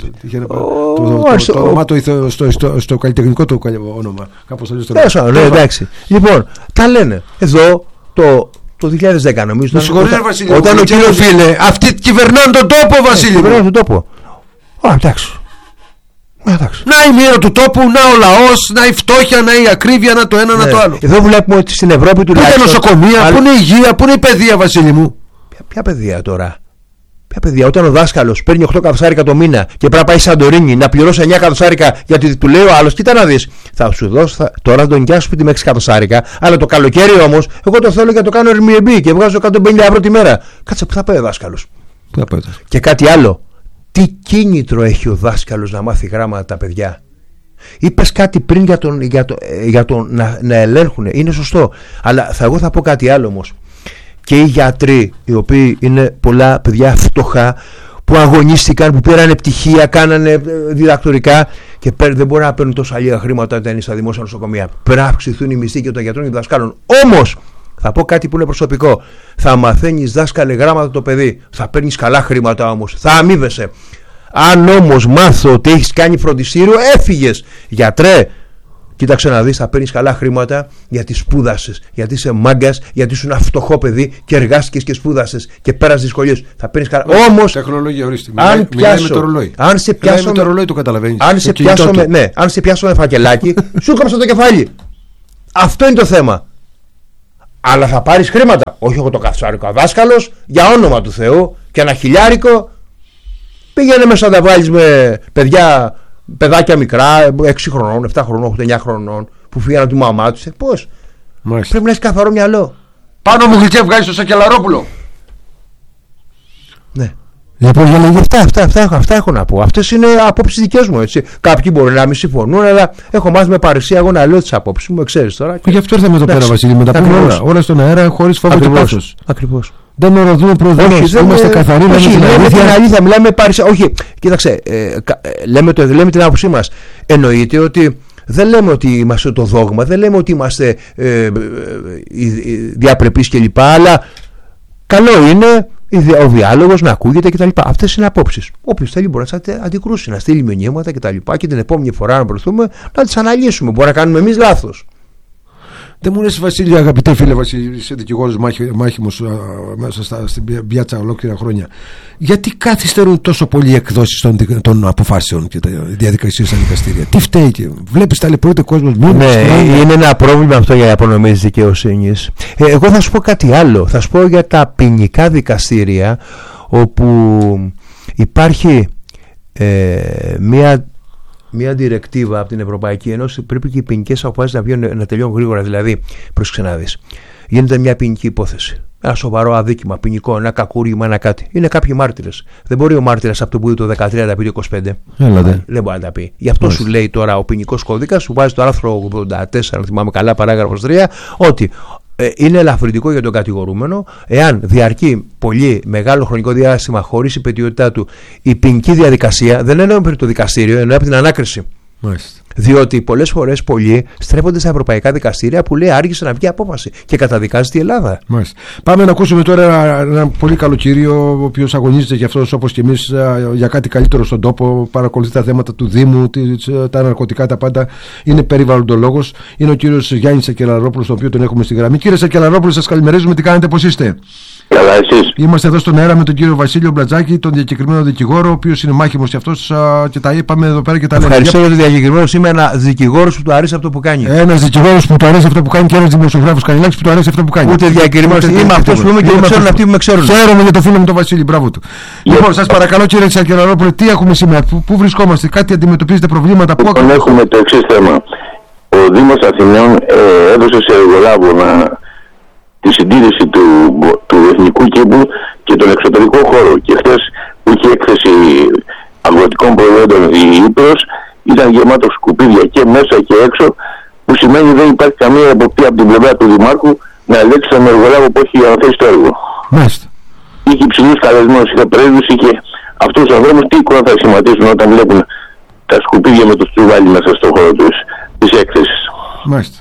Στο καλλιτεχνικό του όνομα. Κάπως το λέει. Ναι, εντάξει. Λοιπόν, τα λένε. Εδώ το 2010 νομίζω. Με συγχωρείτε, Βασίλη. Όταν ο κύριος φίλε, αυτοί κυβερνάνε τον τόπο, Βασίλη. Κυβερνάνε τον τόπο. Εντάξει. Να η μοίρα του τόπου, να ο λαός, να η φτώχεια, να η ακρίβεια, να το ένα, να το άλλο. Εδώ βλέπουμε ότι στην Ευρώπη τουλάχιστον. Πού είναι νοσοκομεία, πού είναι η υγεία, πού είναι η παιδεία, Βασίλη μου? Ποια παιδεία τώρα? Ποια παιδεία? Όταν ο δάσκαλος παίρνει 8 κατοστάρικα το μήνα και πρέπει να πάει Σαντορίνη να πληρώσει 9 κατοστάρικα, γιατί του λέει ο άλλος, κοίτα να δεις, θα σου δώσω τώρα τον νοικιάσω σπίτι με 6 κατοστάρικα, αλλά το καλοκαίρι όμως εγώ το θέλω για το κάνω Airbnb και βγάζω 150 ευρώ τη μέρα. Κάτσε, πού θα πάει ο δάσκαλος? Και κάτι άλλο. Τι κίνητρο έχει ο δάσκαλος να μάθει γράμματα τα παιδιά? Είπες κάτι πριν για τον να ελέγχουν. Είναι σωστό. Αλλά εγώ θα πω κάτι άλλο όμως. Και οι γιατροί, οι οποίοι είναι πολλά παιδιά φτωχά, που αγωνίστηκαν, που πήραν πτυχία, κάνανε διδακτορικά και δεν μπορεί να παίρνουν τόσα λίγα χρήματα όταν είναι στα δημόσια νοσοκομεία. Πρέπει να αυξηθούν οι μισθοί και των γιατρών και των δασκάλων. Όμως Θα πω κάτι που είναι προσωπικό. Θα μαθαίνεις, δάσκαλε, γράμματα το παιδί. Θα παίρνεις καλά χρήματα όμως. Θα αμείβεσαι. Αν όμως μάθω ότι έχεις κάνει φροντιστήριο, έφυγες. Γιατρέ, κοίταξε να δεις, θα παίρνεις καλά χρήματα γιατί σπούδασες. Γιατί είσαι μάγκας, γιατί είσαι ένα φτωχό παιδί και εργάστηκες και σπούδασες και πέρασες δυσκολίες. Θα παίρνεις καλά. Όμως, τεχνολογία, ορίστε. Αν μιλάει με το ρολόι. Αν σε πιάσω με το ρολόι, το καταλαβαίνεις. Αν σε πιάσω με φακελάκι, σου κόψα το κεφάλι. Αυτό είναι το θέμα. Αλλά θα πάρεις χρήματα. Όχι εγώ το καθσάρικο δάσκαλος, για όνομα του Θεού, και ένα χιλιάρικο. Πήγαινε μέσα να τα βάλεις με παιδάκια μικρά, 6 χρονών, 7 χρονών, 8-9 χρονών, που φύγανε από τη μαμά τους. Πώς? Πρέπει να έχεις καθαρό μυαλό. Πάνω μου γλυκέ βγάζεις το Σακελαρόπουλο. Ναι. Λοιπόν, για αυτά έχω να πω. Αυτές είναι απόψεις δικές μου, έτσι. Κάποιοι μπορεί να μην συμφωνούν, αλλά έχω μάθει με παρησία εγώ να λέω τις απόψεις μου, ξέρεις τώρα. Και γι' αυτό ήρθαμε εδώ πέρα, Βασίλη, με τα πούμε όλα στον αέρα, χωρίς φόβο και πάθος. Ακριβώς. Δεν οροδούμε προδρόμους, είμαστε καθαροί. Λέμε την αλήθεια, μιλάμε με παρησία. Όχι, κοίταξε, λέμε την άποψή μας. Εννοείται ότι δεν λέμε ότι είμαστε το δόγμα, δεν λέμε ότι είμαστε διαπρεπείς κλπ. Αλλά καλό είναι ο διάλογος να ακούγεται κτλ. Αυτές είναι απόψεις. Όποιος θέλει μπορεί να τις αντικρούσει, να στείλει μηνύματα κτλ. Και την επόμενη φορά να προωθούμε να τις αναλύσουμε. Μπορεί να κάνουμε εμείς λάθος. Δεν μου λες, Βασίλη, αγαπητέ φίλε Βασίλη, είσαι δικηγόρος μάχημος μέσα στην πιάτσα ολόκληρα χρόνια. Γιατί καθυστερούν τόσο πολλοί εκδόσεις των αποφάσεων και τα διαδικασίες στα δικαστήρια? Τι φταίει? Βλέπεις, ταλαιπωρείται ο κόσμος. Ναι, είναι ένα πρόβλημα αυτό για απονομή της δικαιοσύνης. Εγώ θα σου πω κάτι άλλο. Θα σου πω για τα ποινικά δικαστήρια, όπου υπάρχει μια διρεκτίβα από την Ευρωπαϊκή Ένωση. Πρέπει και οι ποινικές αποφάσεις να τελειώνουν γρήγορα. Δηλαδή, πρόσεξε να δεις, γίνεται μια ποινική υπόθεση, ένα σοβαρό αδίκημα ποινικό, ένα κακούργημα, ένα κάτι. Είναι κάποιοι μάρτυρες. Δεν μπορεί ο μάρτυρας από το που είναι το 13 να τα πει το 25. Δεν μπορεί να τα πει. Γι' αυτό σου λέει τώρα ο ποινικός κώδικας, σου βάζει το άρθρο 84, αν θυμάμαι καλά, παράγραφος 3, ότι είναι ελαφρυντικό για τον κατηγορούμενο εάν διαρκεί πολύ μεγάλο χρονικό διάστημα χωρίς υπαιτιότητά του η ποινική διαδικασία. Δεν εννοώ περί το δικαστήριο, εννοώ από την ανάκριση. Μάλιστα. Διότι πολλές φορές πολλοί στρέφονται στα ευρωπαϊκά δικαστήρια που λέει άργησε να βγει απόφαση και καταδικάζεται η Ελλάδα. Μάλιστα. Πάμε να ακούσουμε τώρα ένα πολύ καλό κύριο, ο οποίος αγωνίζεται για αυτός όπως και εμείς για κάτι καλύτερο στον τόπο. Παρακολουθεί τα θέματα του Δήμου, τα ναρκωτικά, τα πάντα. Είναι περιβαλλοντολόγος. Είναι ο κύριος Γιάννης Σακελαρόπουλος, τον οποίο τον έχουμε στη γραμμή. Κύριε Σακελαρόπουλο, σας καλημερίζουμε. Τι κάνετε, πώς είστε? Καλά, εσείς? Είμαστε εδώ στον αέρα με τον κύριο Βασίλειο Μπλατζάκη, τον διακεκριμένο δικηγόρο, ο οποίος είναι μάχημος και αυτός, και τα είπαμε εδώ πέρα και τα λέμε. Ευχαριστώ για τον διακεκριμένο. Είμαι ένα δικηγόρος που του αρέσει αυτό που κάνει. Ένας δικηγόρος που του αρέσει αυτό που κάνει και ένας δημοσιογράφος Κανιλάκης που του αρέσει αυτό που κάνει. Ούτε διακεκριμένος. Είμαι αυτός που είμαι και με ξέρουν αυτοί που με ξέρουν. Χαίρομαι για το φίλο μου τον Βασίλη, μπράβο του. Λοιπόν, σας παρακαλώ κύριε Σακελαρόπουλε, τι έχουμε σήμερα, πού βρισκόμαστε, κάτι αντιμετωπίζετε, προβλήματα, πού ακριβώς? Έχουμε το εξής θέμα. Ο Δήμος Αθηναίων έδωσε σε εργολάβο τη συντήρηση του εθνικού κήπου και τον εξωτερικό χώρο. Και χθες που είχε έκθεση αγροτικών προϊόντων η Ήπειρος, ήταν γεμάτο σκουπίδια και μέσα και έξω, που σημαίνει δεν υπάρχει καμία εποπτεία από την πλευρά του Δημάρχου να ελέγξει τον εργολάβο που έχει αναθέσει το έργο. Μάλιστα. Είχε υψηλούς καλεσμένους, είχε πρέσβους, είχε αυτούς τους ανθρώπους. Τι εικόνα θα σχηματίσουν όταν βλέπουν τα σκουπίδια με το στρουβάλι μέσα στον χώρο της έκθεσης? Μάλιστα.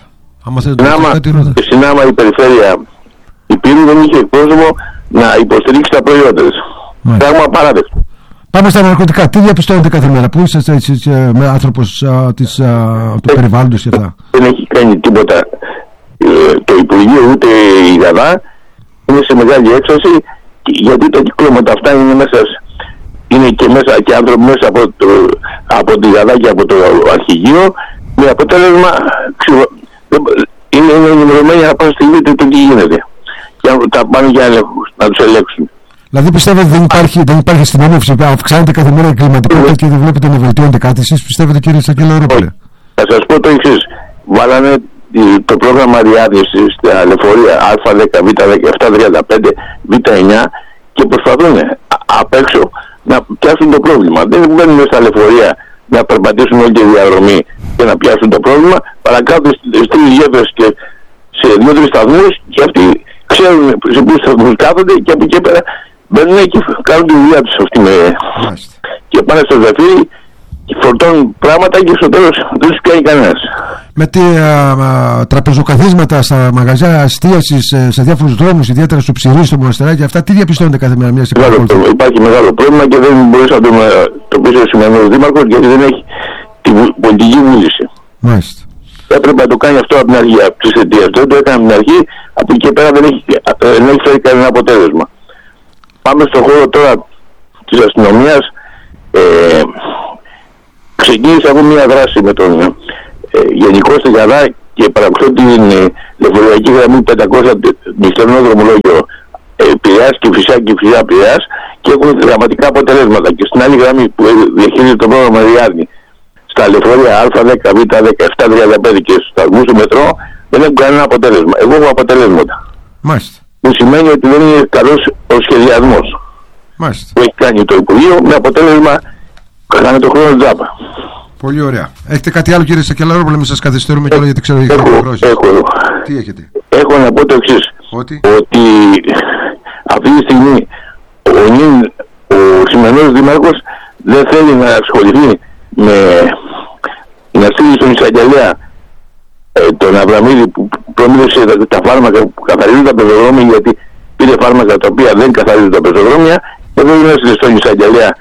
Στην άμα η περιφέρεια Υπήρου δεν είχε εκπρόσωπο να υποστηρίξει τα προϊόντα της. Πράγμα απαράδεκτο. Πάμε στα ναρκωτικά. Τι διαπιστώνετε κάθε μέρα? Πού είσαστε με άνθρωπος του περιβάλλοντος και αυτά? Δεν έχει κάνει τίποτα το Υπουργείο ούτε η ΓΑΔΑ. Είναι σε μεγάλη έξωση, γιατί τα κυκλώματα αυτά είναι μέσα. Είναι και μέσα και άνθρωποι μέσα από τη ΓΑΔΑ και από το αρχηγείο, με αποτέλεσμα είναι ενημερωμένοι από πάσα στιγμή το τι γίνεται. Και τα πάνε για να τους ελέγξουν. Δηλαδή πιστεύετε δεν υπάρχει αστυνόμευση, αυξάνεται κάθε μέρα η κλιματικότητα και δεν βλέπετε να βελτιώνεται κάτι? Εσείς πιστεύετε, κύριε Σακελαρόπουλε? Θα σας πω το εξής. Βάλανε το πρόγραμμα Αριάδειας στα λεωφορεία Α10, Β10, 735, Β9 και προσπαθούν απ' έξω να πιάσουν το πρόβλημα. Δεν μπαίνουν στα λεωφορεία να περπατήσουν όλη τη διαδρομή και να πιάσουν το πρόβλημα. Παρακάτω στις 3 γέφυρες και σε 2-3 σταθμούς, και αυτοί ξέρουν σε ποιους σταθμούς κάθονται και από εκεί πέρα μπαίνουν και κάνουν τη δουλειά τους αυτοί και πάνε στο ζαφύρι και φορτώνουν πράγματα και στο τέλος δεν τους πιάνει κανένας. με τραπεζοκαθίσματα στα μαγαζιά εστίασης, σε διάφορους δρόμους, ιδιαίτερα στο Ψηρή, στο Μοναστεράκι, αυτά τι διαπιστώνετε κάθε μέρα? Υπάρχει μεγάλο πρόβλημα και δεν μπορείς να το πεις ο σημερινός δήμαρχος, γιατί δεν έχει την πολιτική βούληση. Μάλιστα. Έπρεπε να το κάνει αυτό από την αρχή, από τις αιτίες. Δεν το έκανε από την αρχή, από εκεί και πέρα δεν έχει φέρει κανένα αποτέλεσμα. Πάμε στον χώρο τώρα της αστυνομίας. Ξεκίνησα από μια δράση με τον Γενικό Στεγιαδά και παρακολουθώ την λεωφορειακή γραμμή 500 νυχτερινό δρομολόγιο Πειραιάς και Φυσάκη Πειραιάς και έχουν δραματικά αποτελέσματα. Και στην άλλη γραμμή που διαχειρίζεται το πρόγραμμα Ριάννη, στα λεωφορεία Α10, Β10, 735 και στους σταθμούς του μετρό, δεν έχουν κανένα αποτέλεσμα. Εγώ έχω αποτελέσματα. Μάλιστα. Που σημαίνει ότι δεν είναι καλός ο σχεδιασμός που έχει κάνει το Υπουργείο, με αποτέλεσμα κάνε το χρόνο τζάμπα. Πολύ ωραία. Έχετε κάτι άλλο, κύριε Σακελαρόπουλε, μην σας καθυστερούμε κιόλας, γιατί ξέρω ότι έχω. Τι έχετε? Έχω να πω το εξής. Ότι αυτή τη στιγμή ο σημερινός δήμαρχος δεν θέλει να ασχοληθεί με να στείλει στον εισαγγελέα τον Αβραμίδη που προμήθευσε τα φάρμακα που καθαρίζουν τα πεζοδρόμια, γιατί πήρε φάρμακα τα οποία δεν καθαρίζουν τα πεζοδρόμια, και δεν είναι στον εισαγγελέα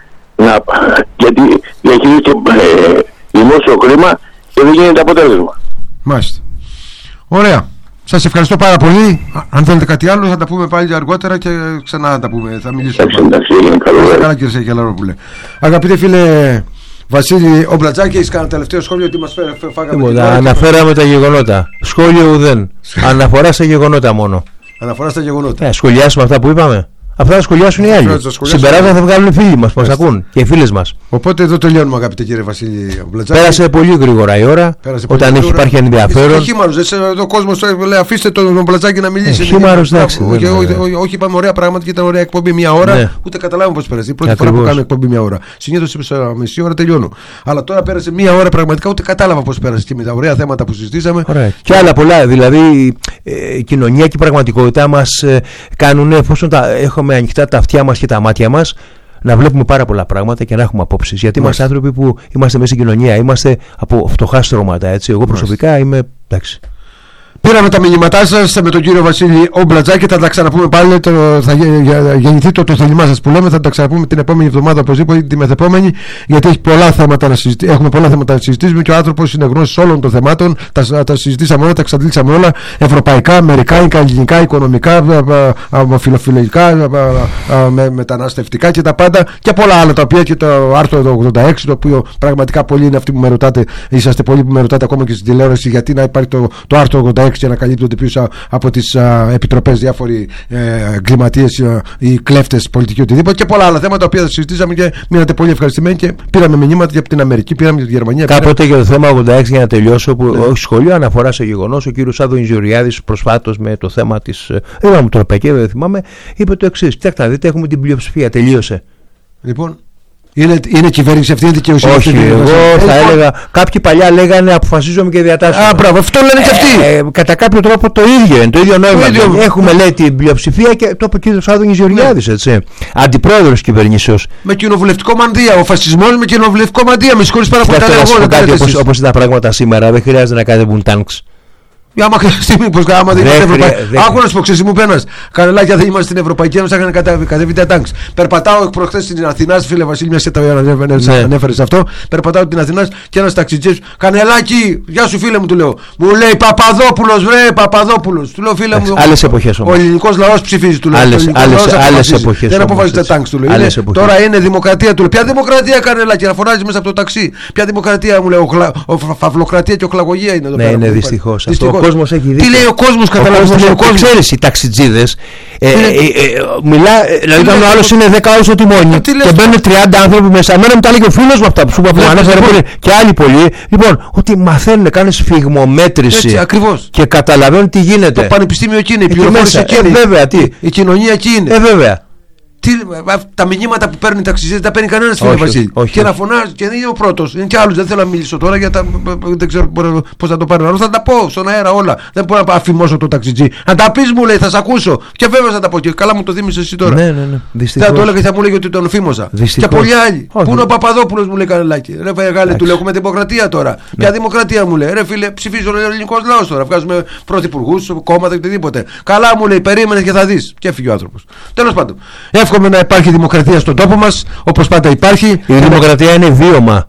γιατί διαχειρίζεται δημόσιο χρήμα και δεν γίνεται αποτέλεσμα. Μάλιστα. Ωραία. Σας ευχαριστώ πάρα πολύ. Αν θέλετε κάτι άλλο θα τα πούμε πάλι αργότερα και ξανά τα πούμε. Θα μιλήσουμε. Εντάξει, έγινε καλό. Καλά, κύριε Σακελαρόπουλε. Αγαπητέ φίλε Βασίλη Ομπλατζάκη, έχεις κάνει τελευταίο σχόλιο ότι μας φάγαμε? Αναφέραμε τα γεγονότα. Σχόλιο ουδέν. Αναφορά στα γεγονότα μόνο. Αναφορά στα γεγονότα. Σχολιάσουμε αυτά που είπαμε. Αυτά θα σχολιάσουν οι άλλοι. Συμπεράσματα θα βγάλουν οι φίλοι μας που μας ακούν και οι φίλες μας. Οπότε εδώ τελειώνουμε, αγαπητέ κύριε Βασίλη Ομπλατζάκη. Πέρασε πολύ γρήγορα η ώρα. Όταν έχει υπάρχει ενδιαφέρον. Χήμαρος, ο κόσμος λέει αφήστε τον Ομπλατζάκη να μιλήσει. Χήμαρος, εντάξει. Όχι, είπαμε ωραία πράγματα και ήταν ωραία εκπομπή μια ώρα. Ούτε καταλάβουμε πώς πέρασε. Η πρώτη φορά που κάνω εκπομπή μια ώρα. Συνήθως είπα μισή ώρα τελειώνω. Αλλά τώρα πέρασε μια ώρα πραγματικά, ούτε κατάλαβα πώς πέρασε και με τα ωραία θέματα που συζητήσαμε. Και άλλα πολλά. Δηλαδή η κοινωνία και η πραγματικότητά μας κάνουν εφόσον έχουμε ανοιχτά τα αυτιά μας και τα μάτια μας, να βλέπουμε πάρα πολλά πράγματα και να έχουμε απόψεις. Γιατί είμαστε άνθρωποι που είμαστε μέσα στην κοινωνία, είμαστε από φτωχά στρώματα. Έτσι. Εγώ προσωπικά είμαι εντάξει. Πήραμε τα μηνύματά σας με τον κύριο Βασίλη Ομπλατζάκη. Θα τα ξαναπούμε πάλι. Θα γεννηθεί το θέλημά σας που λέμε. Θα τα ξαναπούμε την επόμενη εβδομάδα οπωσδήποτε, τη μεθεπόμενη. Γιατί έχει πολλά θέματα να έχουμε πολλά θέματα να συζητήσουμε και ο άνθρωπος είναι γνώστης όλων των θεμάτων. Τα συζητήσαμε όλα, τα εξαντλήσαμε όλα. Ευρωπαϊκά, αμερικάνικα, ελληνικά, οικονομικά, φιλοφιλικά, μεταναστευτικά και τα πάντα. Και πολλά άλλα τα οποία και το άρθρο 86, το οποίο πραγματικά πολλοί είναι αυτοί που με ρωτάτε. Είσαστε πολλοί που με ρωτάτε ακόμα και στην τηλεόραση γιατί να υπάρχει το άρθρο 86 και να καλύπτονται πίσω από τις επιτροπές διάφοροι εγκληματίες ή κλέφτες πολιτικοί οτιδήποτε και πολλά άλλα θέματα τα οποία συζητήσαμε και μείνατε πολύ ευχαριστημένοι και πήραμε μηνύματα από την Αμερική, πήραμε για τη Γερμανία. Κάποτε για το θέμα 86 για να τελειώσω, που όχι σχολείο, αναφορά σε γεγονός, ο κύριος Άδωνης Γεωργιάδης προσφάτως με το θέμα της. Δεν μου το είπε, δεν θυμάμαι, είπε το εξής: κοιτάξτε, δείτε, έχουμε την πλειοψηφία, τελείωσε. Λοιπόν. Είναι κυβέρνηση αυτή, είναι δικαιοσύνη? Όχι, εγώ θα έλεγα. Κάποιοι παλιά λέγανε αποφασίζομαι και διατάσσομαι. Μπράβο, αυτό λένε και αυτοί. Κατά κάποιο τρόπο το ίδιο είναι, το ίδιο νόημα. Έχουμε, λέει, την πλειοψηφία και το είπε ο κ. Άδωνης Γεωργιάδης, έτσι. Αντιπρόεδρος κυβερνήσεως. Με κοινοβουλευτικό μανδύα. Ο φασισμός με κοινοβουλευτικό μανδύα. Με συγχωρείς πάρα πολύ. Όπως είναι τα πράγματα σήμερα, δεν χρειάζεται να κατεβούν τάγκς. Άμα χρειαστεί, μήπως άμα δεν είμαστε Ευρωπαϊκή. Άκου να σου πω, ξέρεις, μου πένας. Κανελάκια δεν είμαστε στην Ευρωπαϊκή Ένωση, είχαν κατέβει τα τάγκς. Περπατάω προχθές στην Αθηνά, φίλε Βασίλη, μια και ανέφερες αυτό. Περπατάω την Αθηνά και ένας ταξιτζής, Κανελάκη, γεια σου φίλε μου, του λέω. Μου λέει Παπαδόπουλος, βρε Παπαδόπουλος. Του λέω, φίλε μου. Άλλες εποχές όμως. Ο ελληνικός λαός ψηφίζει, του λέω. Άλλες εποχές. Δεν αποφασίζει τα τάγκς, του λέω. Τώρα είναι δημοκρατία, του λέω. Ποια δημοκρατία, Κανελάκη, να φωνάζει μέσα από το ταξί. Ποια δημοκρατία, μου λέει. Φαυλοκρατία και οχλαγωγία είναι εδώ πέρα. Ναι, δυστυχώς. Τι λέει ο κόσμος, καταλάβεις? Ξέρεις, οι ταξιτζίδες δηλαδή όταν ο άλλος είναι 10 ώρες στο τιμόνι και μπαίνουν 30 άνθρωποι μέσα. Εμένα μου τα λέει και ο φίλος μου αυτά που σου ανέφερε και άλλοι πολλοί. Λοιπόν, ότι μαθαίνουν, κάνουν σφιγμομέτρηση και καταλαβαίνουν τι γίνεται. Το πανεπιστήμιο εκεί είναι, η πληροφόρηση εκεί είναι. Βέβαια, τι. Η κοινωνία εκεί είναι. Βέβαια. Τα μηνύματα που παίρνουν οι ταξιδιώτες τα παίρνει κανένας, φίλε Βασίλη. Και να φωνάζει και δεν είναι ο πρώτος. Είναι και άλλος. Δεν θέλω να μιλήσω τώρα γιατί δεν ξέρω πώς θα το πάρει. Αλλά θα τα πω στον αέρα όλα. Δεν μπορώ να αφημώσω το ταξιτζή. Αν τα πεις, μου λέει, θα σε ακούσω. Και βέβαια θα τα πω. Και καλά μου το θύμισες εσύ τώρα. Ναι. Θα το έλεγα και θα μου λέγει ότι τον φήμωσα. Και πολλοί άλλοι. Πού είναι ο Παπαδόπουλος, μου λέει Κανελάκη. Ρε Φεγάλη, του λέω έχουμε δημοκρατία τώρα. Ποια δημοκρατία, μου λέει. Ρε φίλε, ψηφίζει ο ελληνικός λαός τώρα. Βγάζουμε πρωθυπουργούς, κόμματα, οτιδήποτε. Καλά, μου λέει, περίμενε και θα δεις. Και έφυγε ο άνθρωπος. Τέλος πάντων. Εύχομαι να υπάρχει δημοκρατία στον τόπο μας, όπως πάντα υπάρχει. Η δημοκρατία είναι βίωμα.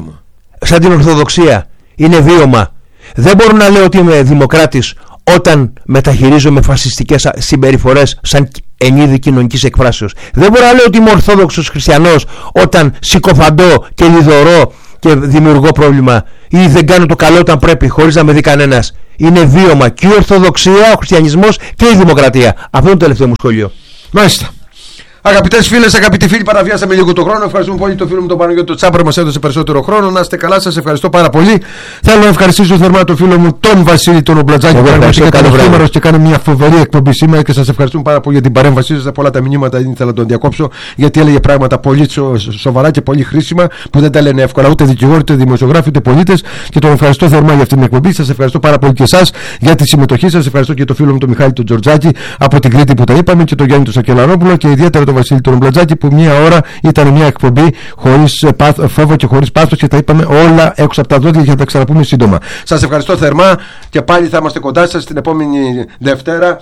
Σαν την Ορθοδοξία. Είναι βίωμα. Δεν μπορώ να λέω ότι είμαι δημοκράτης όταν μεταχειρίζομαι φασιστικές συμπεριφορές σαν ενίδη κοινωνικής εκφράσεως. Δεν μπορώ να λέω ότι είμαι Ορθόδοξος χριστιανός όταν συκοφαντώ και λιδωρώ και δημιουργώ πρόβλημα ή δεν κάνω το καλό όταν πρέπει χωρίς να με δει κανένας. Είναι βίωμα και η Ορθοδοξία, ο χριστιανισμός και η δημοκρατία. Αυτό είναι το τελευταίο μου σχόλιο. Μάλιστα. Αγαπητές φίλες, αγαπητοί φίλοι, παραβιάσαμε λίγο τον χρόνο. Ευχαριστούμε πολύ τον φίλο μου τον Παναγιώτη Τσάμπρα, μας έδωσε περισσότερο χρόνο. Να είστε καλά, σας ευχαριστώ πάρα πολύ. Θέλω να ευχαριστήσω θερμά τον φίλο μου τον Βασίλη τον Ομπλατζάκη που ήταν και κάνει μια φοβερή εκπομπή σήμερα και σας ευχαριστούμε πάρα πολύ για την παρέμβασή σας. Από όλα τα μηνύματα ήθελα να τον διακόψω γιατί έλεγε πράγματα πολύ σοβαρά και πολύ χρήσιμα που δεν τα λένε εύκολα ούτε δικηγόροι, ούτε δημοσιογράφοι, ούτε πολίτες. Και τον ευχαριστώ θερμά για αυτή την εκπομπή. Σας ευχαριστώ πάρα πολύ και εσάς για τη συμμετοχή σας. Ευχαριστώ και τον φίλο μου τον Μιχάλη τον Τζορτζάκη από την Κρήτη που τα είπαμε και τον Γιάννη τον Σακελαρόπουλο και ιδιαίτερα τον Βασίλη τον Ομπλατζάκη που μία ώρα ήταν μια εκπομπή χωρίς φόβο και χωρίς πάθος και τα είπαμε όλα έξω από τα δόντια και θα τα ξαναπούμε σύντομα. Σας ευχαριστώ θερμά και πάλι θα είμαστε κοντά σας την επόμενη Δευτέρα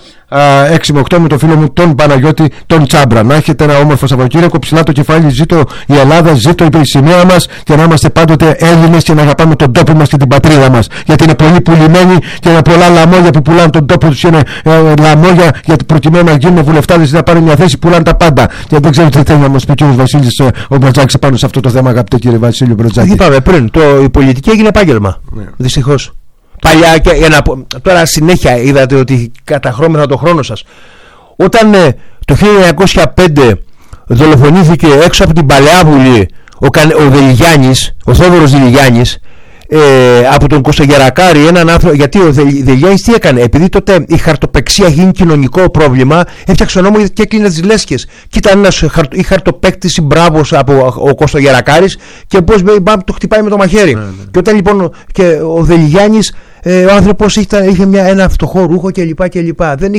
6 με 8 με τον φίλο μου τον Παναγιώτη τον Τσάμπρα. Να έχετε ένα όμορφο Σαββατοκύριακο, ψηλά το κεφάλι, ζήτω η Ελλάδα, ζήτω η σημαία μας και να είμαστε πάντοτε Έλληνες και να αγαπάμε τον τόπο μας και την πατρίδα μας. Γιατί είναι πολύ πουλημένοι και είναι πολλά λαμόγια που πουλάνε τον τόπο τους, είναι λαμόγια γιατί προκειμένου να γίνουν βουλευτάδες ή να πάρουν μια θέση πουλάνε τα πάντα. Και δεν ξέρω τι θέλει να μας πει ο Βασίλης ο Μπρατζάκης πάνω σε αυτό το θέμα, αγαπητέ κύριε Βασίλη Μπρατζάκη. Είπαμε πριν, η πολιτική έγινε επάγγελμα. Ναι. Δυστυχώς. Παλιά και τώρα συνέχεια είδατε ότι καταχρώμεθα το χρόνο σας. Όταν το 1905 δολοφονήθηκε έξω από την Παλαιά Βουλή ο Δελιγιάννης, ο Θόδωρος Δελιγιάννης, από τον Κωστογερακάρη, έναν άνθρωπο. Γιατί ο Δελιγιάννης τι έκανε? Επειδή τότε η χαρτοπεξία γίνει κοινωνικό πρόβλημα, έφτιαξε νόμο και έκλεινε τις λέσχες. Και ήταν ένας χαρτοπαίκτης μπράβος από ο Κωστογερακάρης και πώς το χτυπάει με το μαχαίρι. Και όταν λοιπόν και ο Δελιγιάννης, ο άνθρωπος είχε ένα φτωχό ρούχο κλπ.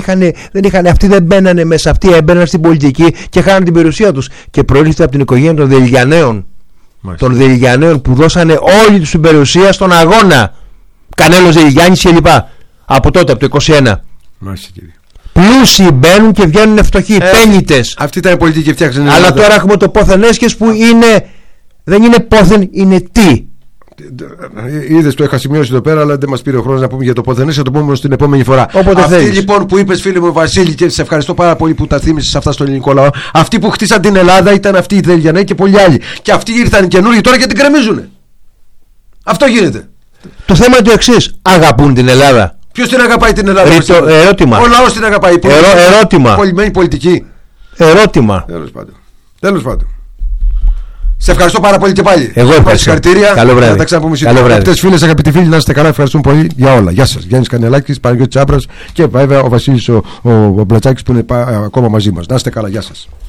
Αυτοί δεν μπαίνανε μέσα, αυτοί έμπαιναν στην πολιτική και χάναν την περιουσία τους. Και προήλθε από την οικογένεια των Δελιγιανέων. Των Δελιγιανέων που δώσανε όλη τους την περιουσία στον αγώνα. Κανέλος Δελιγιάννης κλπ. Από τότε, από το 21. Μάλιστα, κύριε. Πλούσιοι μπαίνουν και βγαίνουν φτωχοί, πένιτες. Αυτή ήταν η πολιτική και φτιάξανε. Αλλά τώρα έχουμε το πόθεν έσχες που δεν είναι πόθεν, είναι τι. Είδες, το είχα σημειώσει εδώ πέρα, αλλά δεν μας πήρε ο χρόνος να πούμε για το πόθεν έσχες, θα το πούμε στην επόμενη φορά. Όποτε αυτοί θέλεις. Λοιπόν που είπες, φίλε μου Βασίλη, και σε ευχαριστώ πάρα πολύ που τα θύμισες αυτά στον ελληνικό λαό. Αυτοί που χτίσαν την Ελλάδα ήταν αυτοί οι Δελιγιανέοι και πολλοί άλλοι. Και αυτοί ήρθαν καινούργοι τώρα και την κρεμίζουνε. Αυτό γίνεται. Το θέμα είναι το εξής. Αγαπούν την Ελλάδα? Ποιος την αγαπάει την Ελλάδα? Ερώτημα. Ο λαός την αγαπάει. Ερώτημα. Πολυμένη πολιτική. Ερώτημα. Τέλος πάντων. Σε ευχαριστώ πάρα πολύ και πάλι. Εγώ ευχαριστώ. Συγχαρητήρια. Καλό βράδυ. Θα τα ξαναπούμε σύντομα. Αγαπητές φίλες, αγαπητοί φίλοι, να είστε καλά. Ευχαριστούμε πολύ για όλα. Γεια σας. Γιάννης Κανελάκης, Παναγιώτης Τσάμπρας και βέβαια ο Βασίλης ο Μπλατσάκης που είναι ακόμα μαζί μας. Να είστε καλά. Γεια σας.